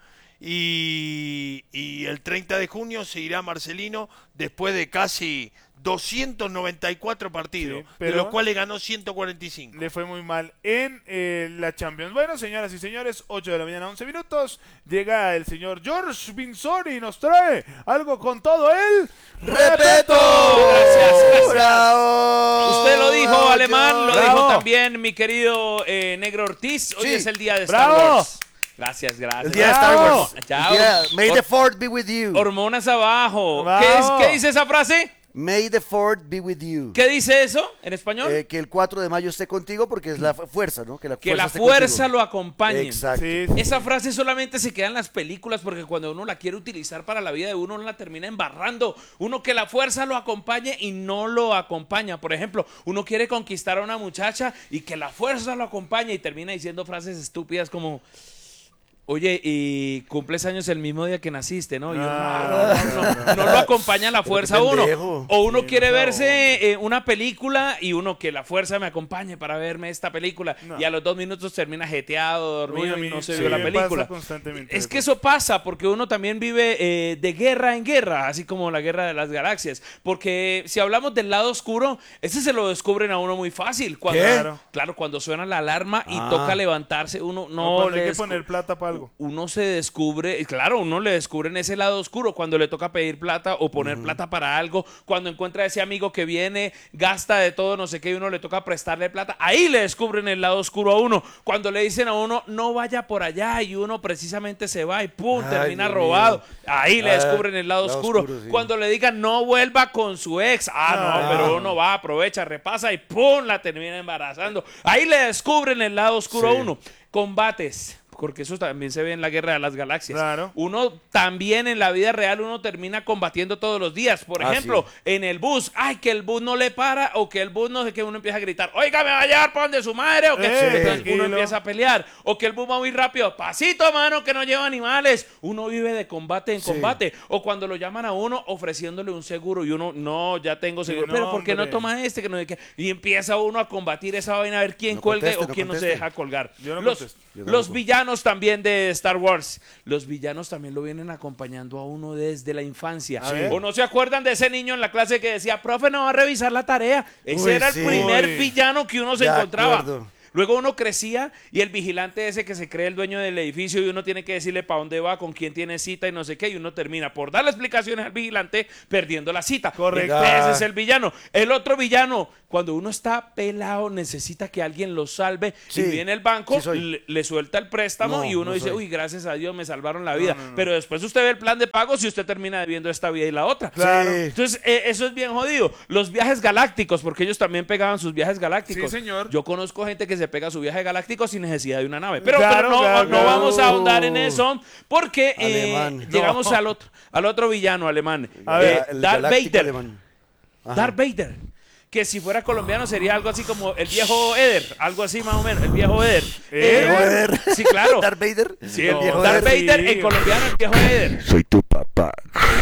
y, y el treinta de junio se irá Marcelino después de casi doscientos noventa y cuatro partidos, Sí, pero- de los cuales ganó ciento cuarenta y cinco. Le fue muy mal en eh, la Champions. Bueno, señoras y señores, ocho de la mañana, once minutos. Llega el señor George Vinsori y nos trae algo con todo el ¡Repeto! Gracias, gracias. ¡Bravo! Usted lo dijo, ¡Bravo, alemán, lo George! dijo Bravo. también mi querido eh, Negro Ortiz. Hoy Sí. es el día de Bravo. Star Wars. Gracias, gracias. El día de Star ¡Bravo! Wars. El Chao. día- May the Hor- Ford be with you. Hormonas abajo. Bravo. ¿Qué, es- ¿Qué dice esa frase? May the Ford be with you. ¿Qué dice eso en español? Eh, que el cuatro de mayo esté contigo porque es la fu- fuerza, ¿no? Que la que fuerza, la esté fuerza contigo. lo acompañe. Exacto. Sí, sí. Esa frase solamente se queda en las películas porque cuando uno la quiere utilizar para la vida de uno, uno la termina embarrando. Uno que la fuerza lo acompañe y no lo acompaña. Por ejemplo, uno quiere conquistar a una muchacha y que la fuerza lo acompañe y termina diciendo frases estúpidas como... Oye, y cumples años el mismo día que naciste, ¿no? Y uno, Ah, no, no, no, no lo acompaña la fuerza a uno. pendejo. O uno Sí, quiere no, verse eh, una película y uno que la fuerza me acompañe para verme esta película. No. Y a los dos minutos termina jeteado, dormido Uy, a y mí no se sí vio la me película. pasa constantemente. Es que eso pasa porque uno también vive eh, de guerra en guerra, así como la guerra de las galaxias. Porque si hablamos del lado oscuro, ese se lo descubren a uno muy fácil. Cuando, ¿Qué? Claro. Claro, cuando suena la alarma y Ah. toca levantarse, uno No, no cuando le hay que descu- poner plata para algo. uno se descubre, claro, uno le descubre en ese lado oscuro cuando le toca pedir plata o poner plata para algo, cuando encuentra a ese amigo que viene, gasta de todo, no sé qué, y uno le toca prestarle plata, ahí le descubren el lado oscuro a uno, cuando le dicen a uno, no vaya por allá, y uno precisamente se va y pum, Ay, termina Dios robado, mío. ahí le Ah, descubren el lado lado oscuro, oscuro, sí. cuando le digan, no vuelva con su ex, ah, no, Ah. pero uno va, aprovecha, repasa y pum, la termina embarazando, ahí le descubren el lado oscuro Sí. a uno, combates. porque eso también se ve en la Guerra de las Galaxias. Claro. Uno también en la vida real, uno termina combatiendo todos los días. Por Ah, ejemplo, sí. en el bus, ay, que el bus no le para, o que el bus no sé qué, uno empieza a gritar, oiga, me va a llevar para donde su madre, o que Eh, entonces tranquilo. uno empieza a pelear, o que el bus va muy rápido, pasito, mano, que no lleva animales. Uno vive de combate en Sí. combate. O cuando lo llaman a uno ofreciéndole un seguro y uno, no, ya tengo seguro, no, pero ¿por qué no hombre. toma este? Que no sé qué? Y empieza uno a combatir esa vaina, a ver quién No cuelgue conteste, o no quién no se conteste. deja colgar. Yo no los contesto. Yo los tampoco. villanos también de Star Wars, los villanos también lo vienen acompañando a uno desde la infancia. A ver. ¿O no se acuerdan de ese niño en la clase que decía, profe, no va a revisar la tarea? Ese Uy, era sí. el primer Uy. villano que uno se De encontraba. acuerdo. Luego uno crecía y el vigilante ese que se cree el dueño del edificio y uno tiene que decirle para dónde va, con quién tiene cita y no sé qué, y uno termina por darle explicaciones al vigilante perdiendo la cita. Correcto. Ese es el villano. El otro villano, cuando uno está pelado, necesita que alguien lo salve Sí, y viene el banco, sí soy. le, le suelta el préstamo No, y uno no dice, soy. uy, gracias a Dios me salvaron la vida. no, no. Pero después usted ve el plan de pagos y usted termina debiendo esta vida y la otra. Claro. Sí. Entonces, eh, eso es bien jodido. Los viajes galácticos, porque ellos también pegaban sus viajes galácticos. Sí, señor. Yo conozco gente que se pega su viaje galáctico sin necesidad de una nave. Pero, Claro, pero no, claro, no claro. vamos a ahondar en eso porque eh, Alemán. llegamos No. al otro, al otro villano alemán. A Eh, ver, El Darth galáctico Vader. alemán. Ajá. Darth Vader. Que si fuera colombiano sería algo así como el viejo Eder. Algo así más o menos. El viejo Eder. ¿Eh? Eh, Eder. Sí, claro. Darth Vader. Sí, el No, viejo Darth Darth Vader sí. en colombiano, el viejo Eder. Soy tu papá.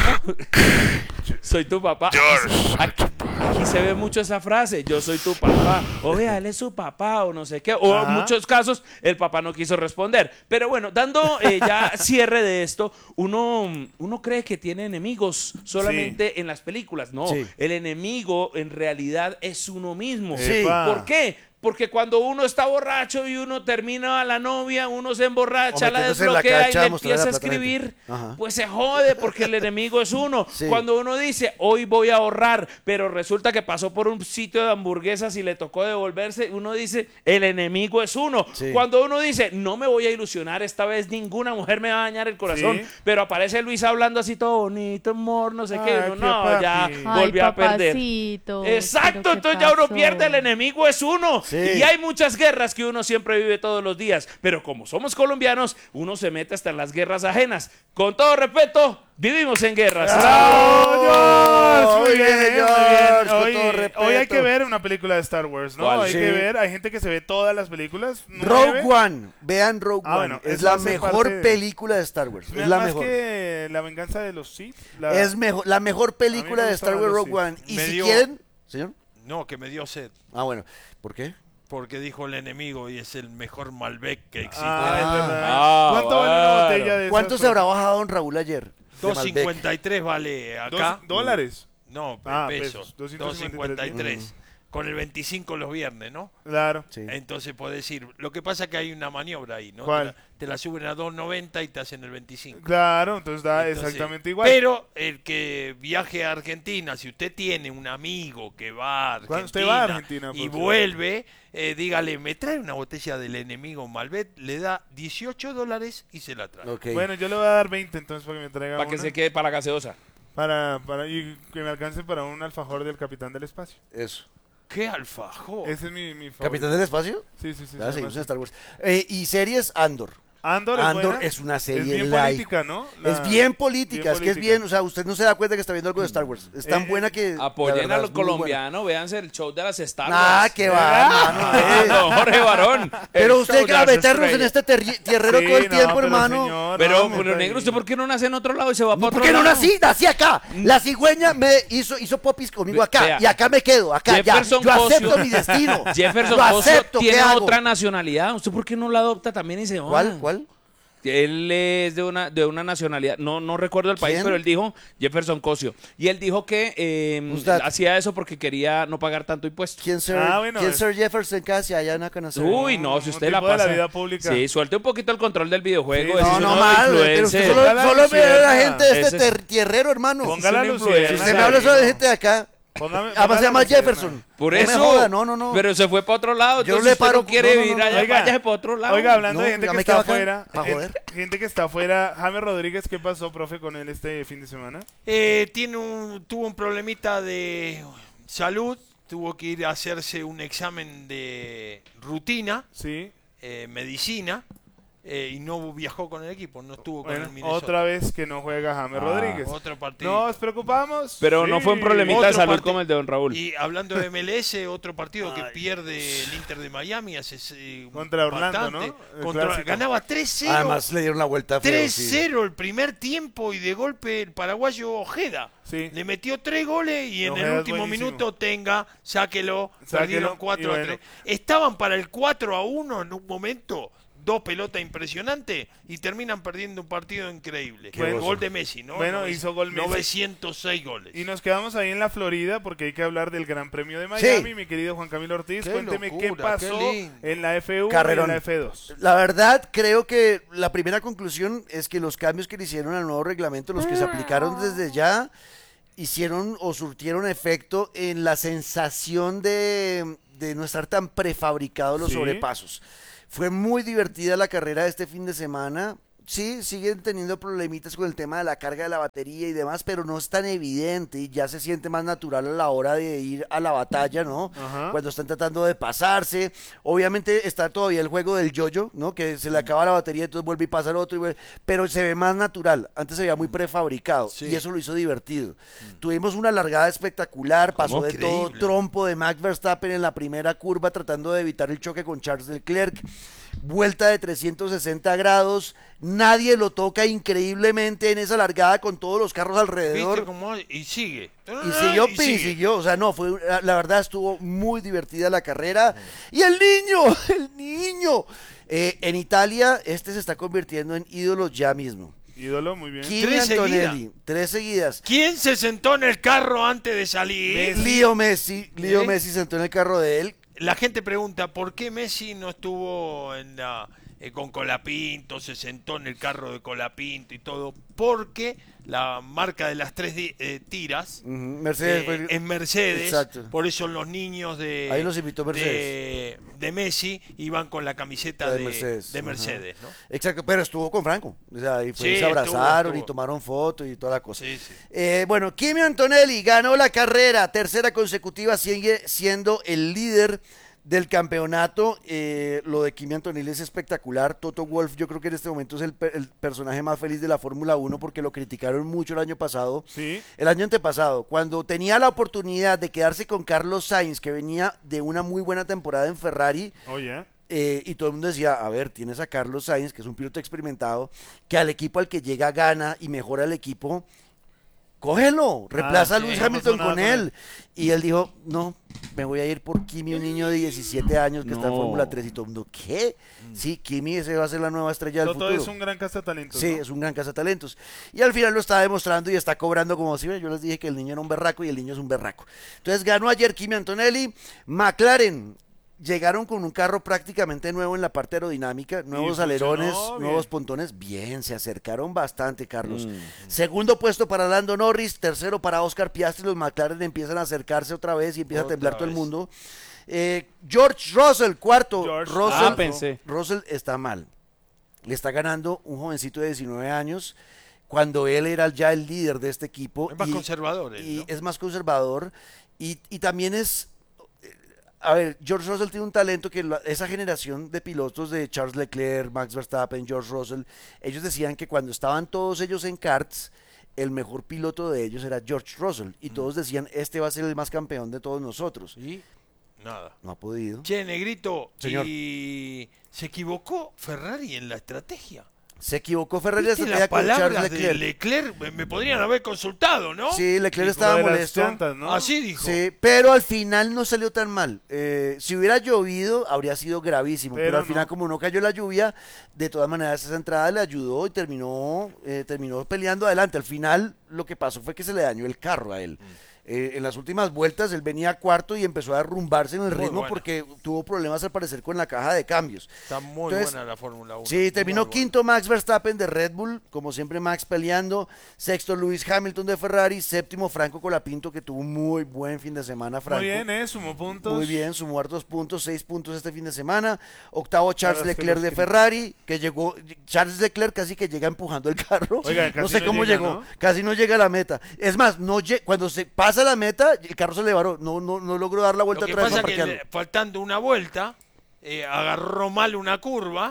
Soy tu papá. Aquí, aquí se ve mucho esa frase, yo soy tu papá. O vea, él es su papá o no sé qué. O Ajá. en muchos casos el papá no quiso responder. Pero bueno, dando eh, ya cierre de esto, uno, uno cree que tiene enemigos solamente en las películas. No, Sí. el enemigo en realidad es uno mismo. Sí. Epa. ¿Por qué? Porque cuando uno está borracho y uno termina a la novia, uno se emborracha, O la metiéndose en la desbloquea cacha y a le mostrarle empieza a la plata a la escribir, gente. Ajá. pues se jode porque el enemigo es uno. Sí. Cuando uno dice, hoy voy a ahorrar, pero resulta que pasó por un sitio de hamburguesas y le tocó devolverse, uno dice, el enemigo es uno. Sí. Cuando uno dice, no me voy a ilusionar, esta vez ninguna mujer me va a dañar el corazón, Sí. pero aparece Luis hablando así todo bonito, amor, no sé qué, Ay, uno, qué no, papi. ya Ay, volvió a perder. papacito, Exacto, ¿pero qué entonces ya uno pasó? pierde, el enemigo es uno. Sí. Y hay muchas guerras que uno siempre vive todos los días, pero como somos colombianos, uno se mete hasta en las guerras ajenas. Con todo respeto, vivimos en guerras. ¡Bravo, George! Muy Muy bien, bien, muy George, bien. con Hoy, todo respeto. hoy hay que ver una película de Star Wars, ¿no? ¿Cuál? Hay Sí. que ver, hay gente que se ve todas las películas. nueve. Rogue One. Vean Rogue Ah, One. bueno, es eso la hace mejor parte de- película de Star Wars. Me- Es la más mejor. que La venganza de los Sith. la- Es mejor, la mejor película me de gustan Star Wars los Rogue Sith. One. Y Me si dio- quieren, señor. No, que me dio sed. Ah, bueno. ¿Por qué? Porque dijo el enemigo y es el mejor Malbec que existe. Ah, es Ah. verdad. Ah, ¿Cuánto vale una bueno. botella de ¿Cuánto esas? se habrá bajado don Raúl ayer? de dos Malbec? cincuenta y tres vale Dos acá. dólares. No, Ah, pesos. pesos, dos doscientos cincuenta y cincuenta y tres. Con el veinticinco los viernes, ¿no? Claro. Sí. Entonces podés ir. Lo que pasa es que hay una maniobra ahí, ¿no? ¿Cuál? Te la, te la suben a dos noventa y te hacen el veinticinco. Claro, entonces da Entonces, exactamente igual. Pero el que viaje a Argentina, si usted tiene un amigo que va a Argentina, Cuando usted va a Argentina, y por vuelve, eh, dígale, me trae una botella del enemigo Malbec, le da dieciocho dólares y se la trae. Ok. Bueno, yo le voy a dar veinte entonces para que me traiga Para que una. se quede para la gaseosa. Para, para, y que me alcance para un alfajor del Capitán del Espacio. Eso. ¡Qué alfajor! Ese es mi, mi favorito. ¿Capitán del Espacio? Sí, sí, sí. Ya se seguimos llama en Star Wars. Eh, y series Andor. Andor, es, Andor buena. es una serie Es bien light. política, ¿no? La- Es bien política, bien es que es política. bien, o sea, usted no se da cuenta que está viendo algo de Star Wars. Es tan Eh, buena que... la Apoyen verdad, a es los muy buena. colombianos, véanse el show de las Star Ah, Wars. que va, hermano. eh. No, Jorge Barón. Pero el usted show que de va a las meternos en estrellas. este terri- tierrero Sí, todo el no, tiempo, pero hermano. señor, Pero, no, pero me negro, está ¿usted por qué no nace en otro lado y se va para No, otro ¿por qué no lado? nací? Nací acá. La cigüeña me hizo, hizo popis conmigo acá. Vea. Y acá me quedo, acá ya. Jefferson Yo acepto Cosio. mi destino. Jefferson Lo Cosio acepto, ¿qué tiene hago? otra nacionalidad. ¿Usted por qué no la adopta también y se va? ¿Cuál? ¿Cuál? Él es de una, de una nacionalidad, no, no recuerdo el país, ¿Quién? pero él dijo, Jefferson Cosio. Y él dijo que eh, Usted. hacía eso porque quería no pagar tanto impuesto. ¿Quién Sir, Ah, bueno, ¿quién es- Sir Jefferson casi allá en Acanazar? Uy, no, si un usted la tipo de la pasa. vida pública. Sí, suelte un poquito el control del videojuego. Sí, ese No, es no uno mal, pero usted influencer. solo, Póngala solo me ve a la Luciana. gente de este Ese es- ter- tierrero, hermano. Póngala Es un Luciana. Si influencer. usted me habla solo de gente de acá. Póngame- Además se llama póngala Luciana. Jefferson. Por no eso. me joda, no, no, no. Pero se fue para otro lado. Yo no entonces le usted paro- no quiere no, no, vivir no, allá, Oiga, váyase para otro lado. Oiga, hablando No, de gente ya que me está quedo acá afuera, pa' gente, joder. gente que está afuera, James Rodríguez, ¿qué pasó, profe, con él este fin de semana? Eh, tiene un, tuvo un problemita de salud, tuvo que ir a hacerse un examen de rutina, Sí. eh, medicina, eh, y no viajó con el equipo, no estuvo con Bueno, el Minnesota. otra vez que no juega James Ah. Rodríguez. Otro partido. Nos preocupamos. Pero no Sí. fue un problemita de Otro salud partido. como el de Don Raúl. Y hablando de M L S, otro partido que pierde el Inter de Miami hace eh, Contra Orlando, bastante. ¿no? El Contra- clásico. ganaba tres cero. Además le dieron la vuelta feo, tres sí. cero el primer tiempo y de golpe el paraguayo Ojeda. Sí. Le metió tres goles y en Ojeda el es último buenísimo. minuto tenga, sáquelo, Sáquelo, perdieron y cuatro a bueno. tres. Estaban para el cuatro a uno en un momento, dos pelotas impresionantes y terminan perdiendo un partido increíble. Bueno. El gol de Messi, ¿no? Bueno, Nove- hizo gol Messi. novecientos seis goles. Y nos quedamos ahí en la Florida porque hay que hablar del Gran Premio de Miami, Sí. mi querido Juan Camilo Ortiz. Qué Cuénteme qué locura, qué pasó lindo. en la F uno y Carrerón. en la F dos. La verdad, creo que la primera conclusión es que los cambios que le hicieron al nuevo reglamento, los que se aplicaron desde ya, hicieron o surtieron efecto en la sensación de, de no estar tan prefabricados los Sí. sobrepasos. Fue muy divertida la carrera de este fin de semana. Sí, siguen teniendo problemitas con el tema de la carga de la batería y demás, pero no es tan evidente y ya se siente más natural a la hora de ir a la batalla, ¿no? Ajá. Cuando están tratando de pasarse. Obviamente está todavía el juego del yo-yo, ¿no? Que se le acaba la batería, entonces vuelve y pasa el otro, y vuelve- pero se ve más natural. Antes se veía muy prefabricado Sí. y eso lo hizo divertido. Tuvimos una largada espectacular, pasó ¿Cómo? de todo Increíble. trompo de Max Verstappen en la primera curva tratando de evitar el choque con Charles Leclerc. Vuelta de trescientos sesenta grados, nadie lo toca increíblemente en esa largada con todos los carros alrededor. ¿Viste cómo? Y sigue. Y siguió, Y y sigue. siguió, o sea, no, fue, la, la verdad estuvo muy divertida la carrera. Y el niño, el niño. Eh, en Italia, este se está convirtiendo en ídolo ya mismo. Ídolo, muy bien. Kimi Tres Antonelli, tres seguidas. ¿Quién se sentó en el carro antes de salir? Leo Messi, Leo ¿Eh? Messi sentó en el carro de él. La gente pregunta, ¿por qué Messi no estuvo en la, eh, con Colapinto, se sentó en el carro de Colapinto y todo? Porque la marca de las tres di- eh, tiras Ujú, Mercedes eh, fue- es Mercedes, Exacto. por eso los niños de, Ahí los invitó de, Mercedes. de Messi iban con la camiseta La de, de Mercedes, de ajá. Mercedes, ¿no? Exacto, pero estuvo con Franco. O sea, y, fue, Sí, y se abrazaron estuvo, y estuvo. tomaron fotos y toda la cosa. Sí, sí. Eh, bueno, Kimi Antonelli ganó la carrera, tercera consecutiva, sigue siendo el líder del campeonato. Eh, lo de Kimi Antonelli es espectacular. Toto Wolff, yo creo que en este momento es el, per- el personaje más feliz de la Fórmula uno porque lo criticaron mucho el año pasado. Sí. El año antepasado, cuando tenía la oportunidad de quedarse con Carlos Sainz, que venía de una muy buena temporada en Ferrari. Oye. Eh, y todo el mundo decía, a ver, tienes a Carlos Sainz, que es un piloto experimentado, que al equipo al que llega gana y mejora el equipo, cógelo, reemplaza Ah, a sí, Lewis no Hamilton pasó nada con con él. él. Y él dijo, no, me voy a ir por Kimi, un niño de diecisiete años que está en No. Fórmula tres. Y todo el mundo, ¿qué? Sí, Kimi ese va a ser la nueva estrella del Toto futuro. es un gran cazatalentos. Sí, ¿no? es un gran cazatalentos. Y al final lo está demostrando y está cobrando como si, yo les dije que el niño era un berraco y el niño es un berraco. Entonces ganó ayer Kimi Antonelli. McLaren llegaron con un carro prácticamente nuevo en la parte aerodinámica, nuevos funcionó alerones, bien. nuevos pontones. Bien, se acercaron bastante, Carlos. Mm. Segundo puesto para Lando Norris, tercero para Oscar Piastri. Los McLaren empiezan a acercarse otra vez y empieza Otra a temblar todo el vez. mundo. Eh, George Russell, cuarto. George Russell, Ah, pensé. Russell está mal. Le está ganando un jovencito de diecinueve años cuando él era ya el líder de este equipo. Es más y- conservador él, y ¿no? es más conservador. Y, y también es. eh, A ver, George Russell tiene un talento que la- esa generación de pilotos de Charles Leclerc, Max Verstappen, George Russell, ellos decían que cuando estaban todos ellos en karts, el mejor piloto de ellos era George Russell. Y todos decían, este va a ser el más campeón de todos nosotros. Y nada. No ha podido. Che, Negrito, Señor. y se equivocó Ferrari en la estrategia. Se equivocó Ferrari en la ¿Viste estrategia las con Charles palabras de Leclerc. Leclerc? Me, me podrían haber consultado, ¿no? Sí, Leclerc Dijo estaba de las molesto. llantas, ¿no? Así dijo. Sí, pero al final no salió tan mal. Eh, si hubiera llovido, habría sido gravísimo. Pero, Pero al final, no. como no cayó la lluvia, de todas maneras esa entrada le ayudó y terminó, eh, terminó peleando adelante. Al final, lo que pasó fue que se le dañó el carro a él. Eh, en las últimas vueltas él venía cuarto y empezó a derrumbarse en el Muy ritmo buena. porque tuvo problemas al parecer con la caja de cambios. Está muy Entonces, buena la Fórmula uno. Sí, terminó Muy buena. quinto Max Verstappen de Red Bull, como siempre Max peleando. Sexto Lewis Hamilton de Ferrari. Séptimo Franco Colapinto, que tuvo un muy buen fin de semana, Franco. Muy bien, ¿eh? Sumó puntos. Muy bien, sumó hartos puntos, seis puntos este fin de semana. Octavo Charles Para Leclerc de Ferrari. Ferrari, que llegó, Charles Leclerc casi que llega empujando el carro. Oiga, no casi sé no cómo llega, llegó, ¿no? casi no llega a la meta. Es más, no lle- cuando se pasa la meta, el carro se le varó, no, no, no logró dar la Lo vuelta que atrás pasa para es que parquearlo. le- faltando una vuelta, eh, agarró mal una curva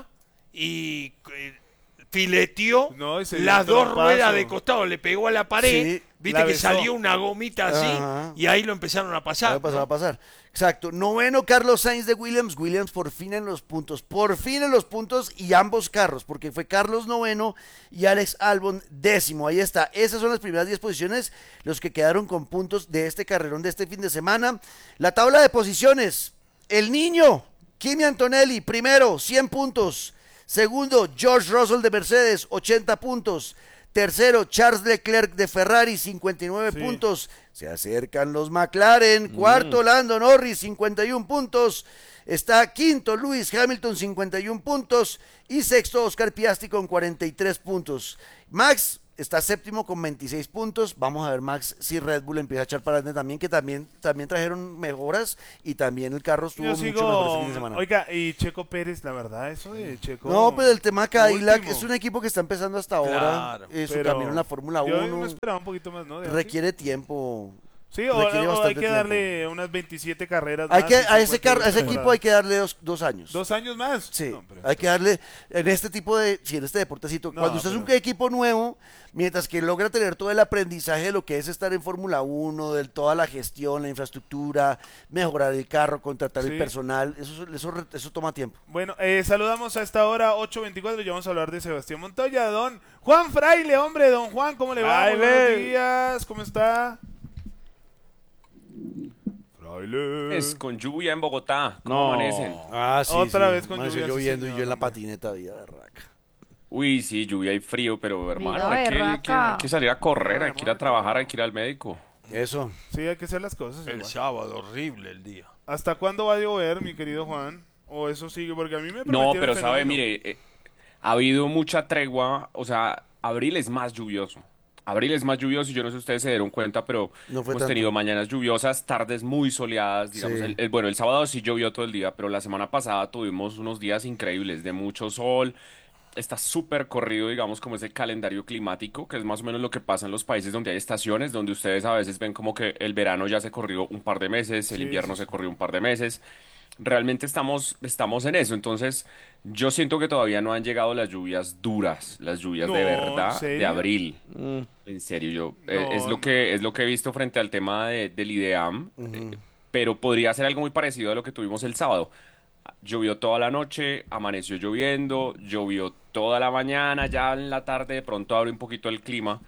y eh, fileteó No, y se dio las un dos trompazo. ruedas de costado, le pegó a la pared, Sí, viste la que besó. salió una gomita así Ajá. y ahí lo empezaron a pasar. Va a pasar, ¿no? va a pasar. Exacto. Noveno, Carlos Sainz de Williams. Williams por fin en los puntos. Por fin en los puntos y ambos carros, porque fue Carlos noveno y Alex Albon décimo. Ahí está. Esas son las primeras diez posiciones, los que quedaron con puntos de este carrerón de este fin de semana. La tabla de posiciones. El niño, Kimi Antonelli, primero, cien puntos. Segundo, George Russell de Mercedes, ochenta puntos. Tercero, Charles Leclerc de Ferrari, cincuenta y nueve Sí. puntos. Se acercan los McLaren. Cuarto, Lando Norris, cincuenta y uno puntos. Está quinto, Lewis Hamilton, cincuenta y uno puntos. Y sexto, Oscar Piastri con cuarenta y tres puntos. Max está séptimo con veintiséis puntos. Vamos a ver, Max, si Red Bull empieza a echar para adelante también, que también, también trajeron mejoras y también el carro estuvo Yo mucho sigo, mejor este fin de semana. oiga, y Checo Pérez, la verdad, eso de Checo. No, pero el tema Cadillac último. es un equipo que está empezando hasta ahora Claro, eh, su Pero camino en la Fórmula Yo uno. me esperaba un poquito más, ¿no? De Requiere tiempo. Sí, o, requiere o hay bastante que tiempo. darle unas veintisiete carreras Hay más que, y a ese, cincuenta carro, a ese temporadas. equipo hay que darle dos, dos años. ¿Dos años más? Sí, No, pero hay que darle en este tipo de, sí, en este deportecito. No, Cuando usted es un pero- equipo nuevo, mientras que logra tener todo el aprendizaje de lo que es estar en Fórmula uno, de toda la gestión, la infraestructura, mejorar el carro, contratar Sí. el personal, eso, eso, eso toma tiempo. Bueno, eh, saludamos a esta hora ocho veinticuatro y vamos a hablar de Sebastián Montoya, don Juan Fraile, hombre, don Juan, ¿cómo le va? Muy Fraile. buenos días, ¿cómo está? Fraile. Es con lluvia en Bogotá. ¿Cómo No. amanecen? Ah, sí, Otra sí. vez con Amaneció lluvia, sí, lloviendo y señor, yo en la hombre. patineta vida de raca. Uy, sí, lluvia y frío, pero hermano, Mira, hay que, hay que- berraca. hay que salir a correr, hay que ir a trabajar, hay que ir al médico. Eso. Sí, hay que hacer las cosas. El igual. sábado, horrible el día. ¿Hasta cuándo va a llover, mi querido Juan? ¿O eso sigue? Porque a mí me No, prometieron pero sabe, fenómeno. mire, eh, ha habido mucha tregua, o sea, abril es más lluvioso. Abril es más lluvioso y yo no sé si ustedes se dieron cuenta, pero No fue hemos tanto. tenido mañanas lluviosas, tardes muy soleadas, digamos. Sí. El, el- bueno, el sábado sí llovió todo el día, pero la semana pasada tuvimos unos días increíbles de mucho sol. Está súper corrido, digamos, como ese calendario climático, que es más o menos lo que pasa en los países donde hay estaciones, donde ustedes a veces ven como que el verano ya se corrió un par de meses, el Sí, invierno sí, se corrió un par de meses. Realmente estamos, estamos en eso, entonces yo siento que todavía no han llegado las lluvias duras, las lluvias de No, ¿en verdad de serio? abril. En serio, yo eh, No, es lo no. que es lo que he visto frente al tema de, del IDEAM, eh, pero podría ser algo muy parecido a lo que tuvimos el sábado. Llovió toda la noche, amaneció lloviendo, llovió toda la mañana, ya en la tarde de pronto abre un poquito el clima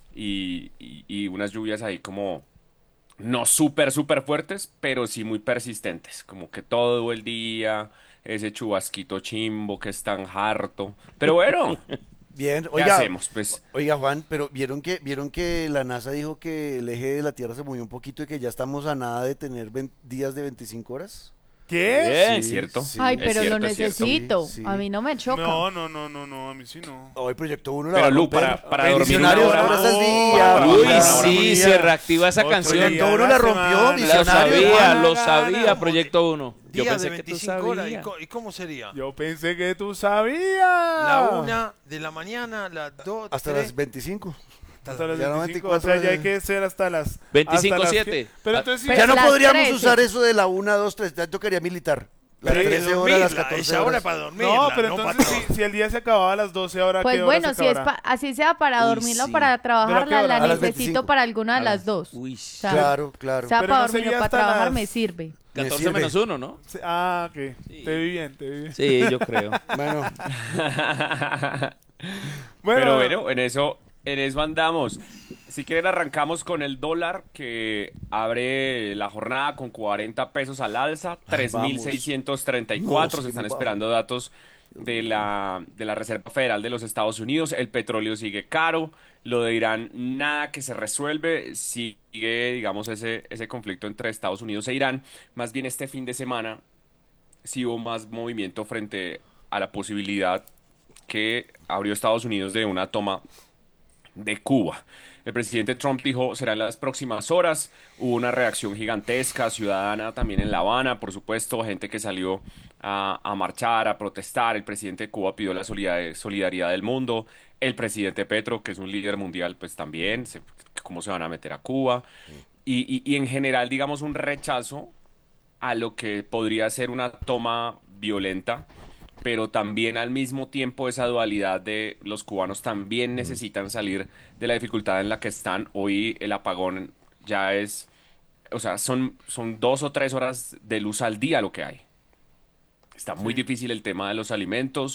y, y- y unas lluvias ahí como no súper, súper fuertes, pero sí muy persistentes, como que todo el día, ese chubasquito chimbo que es tan harto. Pero bueno, Bien, ¿qué oiga, hacemos? Pues oiga Juan, pero vieron que vieron que la NASA dijo que el eje de la Tierra se movió un poquito y que ya estamos a nada de tener vein- días de veinticinco horas. ¿Qué? bien, Sí, es cierto. sí. Ay, Es pero cierto, lo es cierto. necesito. Sí, sí. A mí no me choca. No, no, no, no, no, a mí sí no. Hoy Proyecto uno la Pero va a Lu, romper. para- para dormir Visionarios, una hora horas al más. día. Para Uy, dormir una hora sí, más. se reactiva esa Otro canción. día. Proyecto uno la rompió, semana. Lo Visionarios. sabía, Juan. lo sabía, Proyecto uno. Yo Día pensé de que tú veinticinco horas. ¿Y, sabías. co- y cómo sería? Yo pensé que tú sabías. La una de la mañana, las dos, Hasta tres. las veinticinco. Hasta las Ya no veinticinco, veinticuatro o sea, ya de- hay que ser hasta las... veinticinco hasta las siete. que- Pero entonces sí, Pero Ya no las podríamos trece. usar eso de la una, dos, tres. Ya tocaría militar. Las Pero hay que trece horas, las dormirla, catorce esa hora horas. es para dormirla. no, pero para entonces trabajar. si, si el día se acababa a las doce, ahora Pues qué hora bueno, se si es acabará? pa- así sea para Uy, dormirlo o sí. para ¿Pero a qué trabajarla, hora? la A las necesito veinticinco. para alguna de A las las- dos. Uy, O sea, Claro, claro. sea Pero para no dormir sería o para hasta trabajar las- me sirve. Me catorce sirve. menos uno, ¿no? Sí, Ah, ok. Te vi bien, te vi bien. Sí, yo creo. Bueno, Bueno, Pero bueno, en eso, en eso andamos. Si quieren arrancamos con el dólar que abre la jornada con cuarenta pesos al alza, tres mil seiscientos treinta y cuatro. No, Se están sí, esperando datos de la, de la Reserva Federal de los Estados Unidos. El petróleo sigue caro. Lo de Irán, nada que se resuelve. Sigue, digamos, ese, ese conflicto entre Estados Unidos e Irán. Más bien este fin de semana sí hubo más movimiento frente a la posibilidad que abrió Estados Unidos de una toma de Cuba. El presidente Trump dijo será en las próximas horas. Hubo una reacción gigantesca, ciudadana también en La Habana, por supuesto, gente que salió a, a marchar, a protestar. El presidente de Cuba pidió la solidar- solidaridad del mundo. El presidente Petro, que es un líder mundial, pues también, se- cómo se van a meter a Cuba. Y, y- y en general, digamos, un rechazo a lo que podría ser una toma violenta pero también al mismo tiempo esa dualidad de los cubanos también necesitan salir de la dificultad en la que están. Hoy el apagón ya es, o sea, son, son dos o tres horas de luz al día lo que hay. Está muy difícil el tema de los alimentos,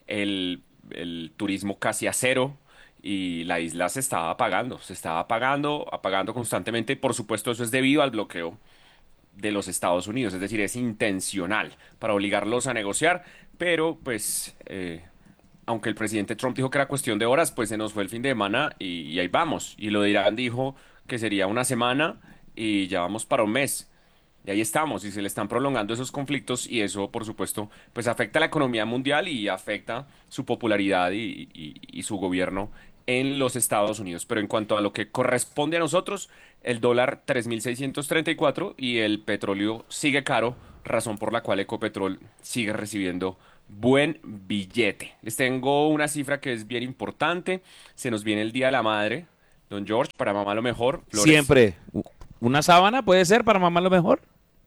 el, el turismo casi a cero. Y la isla se estaba apagando, se estaba apagando, apagando constantemente. Por supuesto, eso es debido al bloqueo de los Estados Unidos, es decir, es intencional para obligarlos a negociar, pero pues, eh, aunque el presidente Trump dijo que era cuestión de horas, pues se nos fue el fin de semana y, y ahí vamos. Y lo de Irán dijo que sería una semana y ya vamos para un mes. Y ahí estamos, y se le están prolongando esos conflictos y eso, por supuesto, pues afecta a la economía mundial y afecta su popularidad y, y, y su gobierno en los Estados Unidos. Pero en cuanto a lo que corresponde a nosotros, el dólar tres mil seiscientos treinta y cuatro y el petróleo sigue caro, razón por la cual Ecopetrol sigue recibiendo buen billete. Les tengo una cifra que es bien importante. Se nos viene el Día de la Madre, don George, para mamá lo mejor. Flores. Siempre. ¿Una sábana puede ser para mamá lo mejor?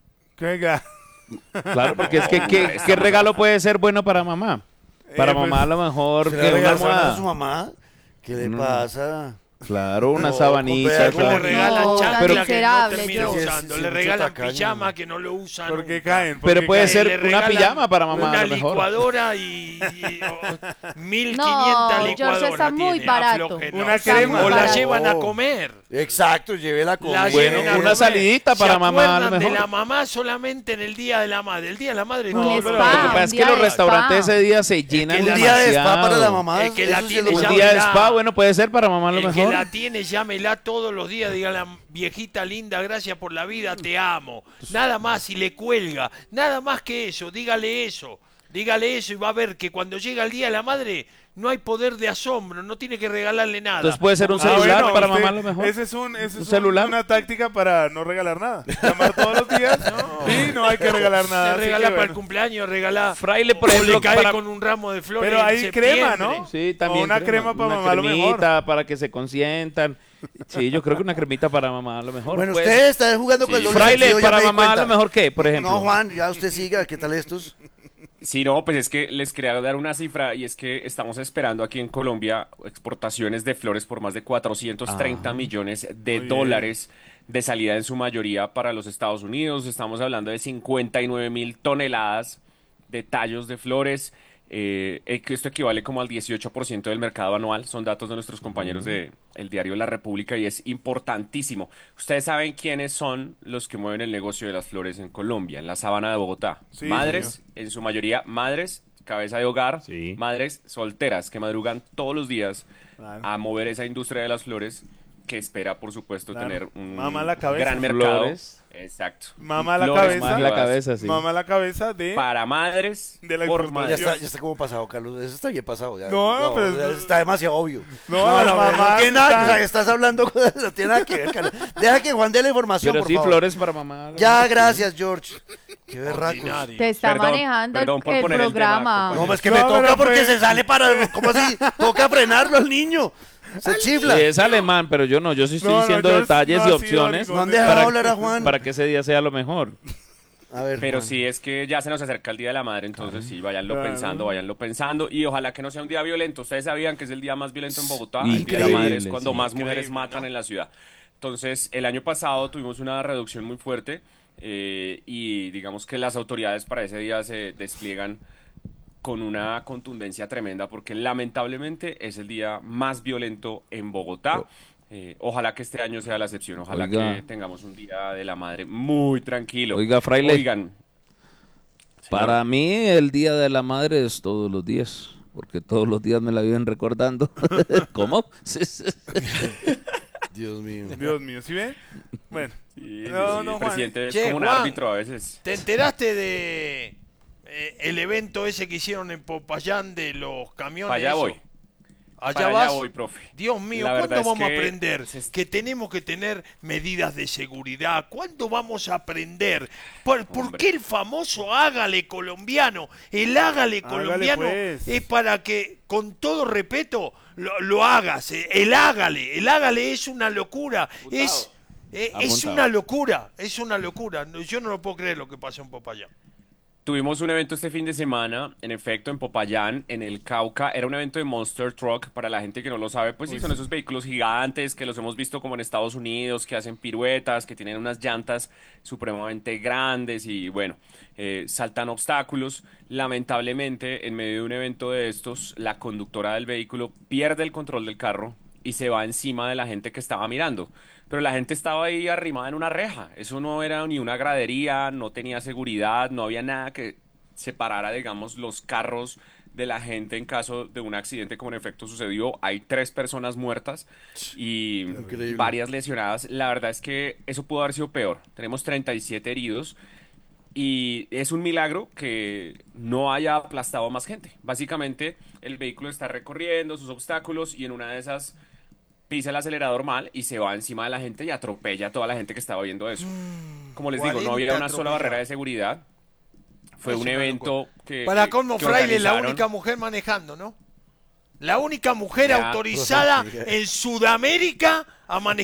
¿Qué? Claro, porque es que ¿qué, qué regalo puede ser bueno para mamá? Para Eh, pues, mamá a lo mejor ¿Se que le una regala sábana a almohada. su mamá? ¿Qué le No. pasa? Claro, una No, sabanita. compadre, Le claro. regalan No, chancla tan que no miserable, termina yo. usando. Sí, Le sí, regalan mucho tacaño. pijama que no lo usan. ¿Por qué nunca. caen? ¿Por Pero qué puede caen? ser Le una regalan pijama para mamá, Una a lo mejor. licuadora y, y oh, mil quinientas No, George, licuadoras está muy tiene, barato. aflojen, Una Está crema. muy O la barato. llevan a No. comer. Exacto, llévela a comer. La Bueno, lleven a una comer. salidita para ¿Se mamá, a lo acuerdan de mejor? la mamá solamente en el Día de la Madre? El Día de la Madre es Un todo. spa, Lo que pasa es un que día los de restaurantes spa. ese día se llenan que Un la- día de spa para la demasiado. mamá. El que la eso sí tiene lo Un ya sabe. día de verá. spa, bueno, puede ser para mamá a lo El que mejor. la tiene, llámela todos los días, dígale, viejita linda, gracias por la vida, te amo. Nada más, y le cuelga, nada más que eso, dígale eso, dígale eso y va a ver que cuando llega el Día de la Madre no hay poder de asombro, no tiene que regalarle nada. Entonces puede ser un Ah, celular bueno, para usted- mamá a lo mejor. Ese es, un, ese ¿Un es un- celular? una táctica para no regalar nada. Llamar todos los días y no hay que regalar nada. Le así regala que para el bueno. cumpleaños, regala. Fraile, por o ejemplo, le cae para- con un ramo de flores. Pero en hay crema, septiembre. ¿no? Sí, también. O una crema para una mamá a lo mejor. cremita para que se consientan. Sí, yo creo que una cremita para mamá a lo mejor. Bueno, Pues, ustedes están jugando con el doble Fraile, sentido, ya para me di mamá a cuenta. lo mejor ¿qué? Por ejemplo. No, Juan, ya usted siga, ¿qué tal estos? Sí, no, pues es que les quería dar una cifra y es que estamos esperando aquí en Colombia exportaciones de flores por más de cuatrocientos treinta Ah. millones de Muy dólares de salida en su mayoría para los Estados Unidos. Estamos hablando de cincuenta y nueve mil toneladas de tallos de flores. Eh, eh, que esto equivale como al dieciocho por ciento del mercado anual. Son datos de nuestros compañeros de el diario La República y es importantísimo. Ustedes saben quiénes son los que mueven el negocio de las flores en Colombia, en la sabana de Bogotá. Sí, madres, en su mayoría madres, cabeza de hogar, Sí. madres solteras que madrugan todos los días Claro. a mover esa industria de las flores que espera, por supuesto, Claro. tener un Mama la cabeza. gran mercado. Flores. Exacto. Mama la Flores cabeza. Más la nuevas cabeza, sí. Mamá la cabeza de... para madres De la por exportación. Ya madres. está, ya está como pasado, Carlos. Eso está bien pasado. Ya. No, pero- ya está demasiado obvio. No, las no, mamás no tiene nada, están- o sea, estás hablando cosas, no tiene nada que ver, Carlos. Deja que Juan dé la información, Pero por sí, favor. flores para mamá. a lo Ya, mejor. gracias, George. Qué berracos. Ordinario. Te está Perdón, manejando el- perdón por el, poner el tema, programa. No, es que No, me toca pero porque pues- se sale para... ¿Cómo así? Toca frenarlo al niño. Se chifla. Sí, es alemán, pero yo no, yo sí estoy No, no, diciendo yo detalles no y he sido opciones ningún No han dejado para, hablar a Juan. para que ese día sea lo mejor. A ver, Pero Juan. sí, es que ya se nos acerca el Día de la Madre, entonces sí, váyanlo Claro. pensando, váyanlo pensando. Y ojalá que no sea un día violento. Ustedes sabían que es el día más violento en Bogotá. El Día de la Increíble, Madre es cuando sí. más mujeres Increíble, matan ¿no? en la ciudad. Entonces, el año pasado tuvimos una reducción muy fuerte eh, y digamos que las autoridades para ese día se despliegan con una contundencia tremenda porque lamentablemente es el día más violento en Bogotá. Eh, ojalá que este año sea la excepción, ojalá Oiga. que tengamos un Día de la Madre muy tranquilo. Oiga, fraile. Oigan, Para mí el Día de la Madre es todos los días, porque todos los días me la viven recordando. ¿Cómo? Sí, sí. Dios mío. Dios mío, ¿sí ve? Bueno. Sí, No, sí, no, el Juan. presidente es Che, como un Juan. árbitro a veces. ¿Te enteraste de eh, el evento ese que hicieron en Popayán de los camiones? Para allá eso? voy. Allá Para allá vas. voy, profe. Dios mío, La ¿cuándo verdad es vamos a que aprender se est- que tenemos que tener medidas de seguridad? ¿Cuándo vamos a aprender? ¿Por, por Hombre. qué el famoso hágale colombiano? El hágale Hágale, colombiano pues. es para que, con todo respeto, lo, lo hagas. eh. El hágale, el hágale es una locura. Es, eh, es Apuntado. una locura, es una locura. No, yo no lo puedo creer lo que pasó en Popayán. Tuvimos un evento este fin de semana, en efecto, en Popayán, en el Cauca. Era un evento de Monster Truck, para la gente que no lo sabe, pues sí, son esos vehículos gigantes que los hemos visto como en Estados Unidos, que hacen piruetas, que tienen unas llantas supremamente grandes y, bueno, eh, saltan obstáculos. Lamentablemente, en medio de un evento de estos, la conductora del vehículo pierde el control del carro y se va encima de la gente que estaba mirando. Pero la gente estaba ahí arrimada en una reja. Eso no era ni una gradería, no tenía seguridad, no había nada que separara, digamos, los carros de la gente en caso de un accidente como en efecto sucedió. Hay tres personas muertas y Increíble. varias lesionadas. La verdad es que eso pudo haber sido peor. Tenemos treinta y siete heridos y es un milagro que no haya aplastado a más gente. Básicamente, el vehículo está recorriendo sus obstáculos y en una de esas pisa el acelerador mal y se va encima de la gente y atropella a toda la gente que estaba viendo eso. Como les digo, no había una sola barrera de seguridad. Fue Es un una evento locura. que Para que- colmo, que Fraile, la organizaron. única mujer manejando, ¿no? La única mujer Ya. autorizada en Sudamérica a manejar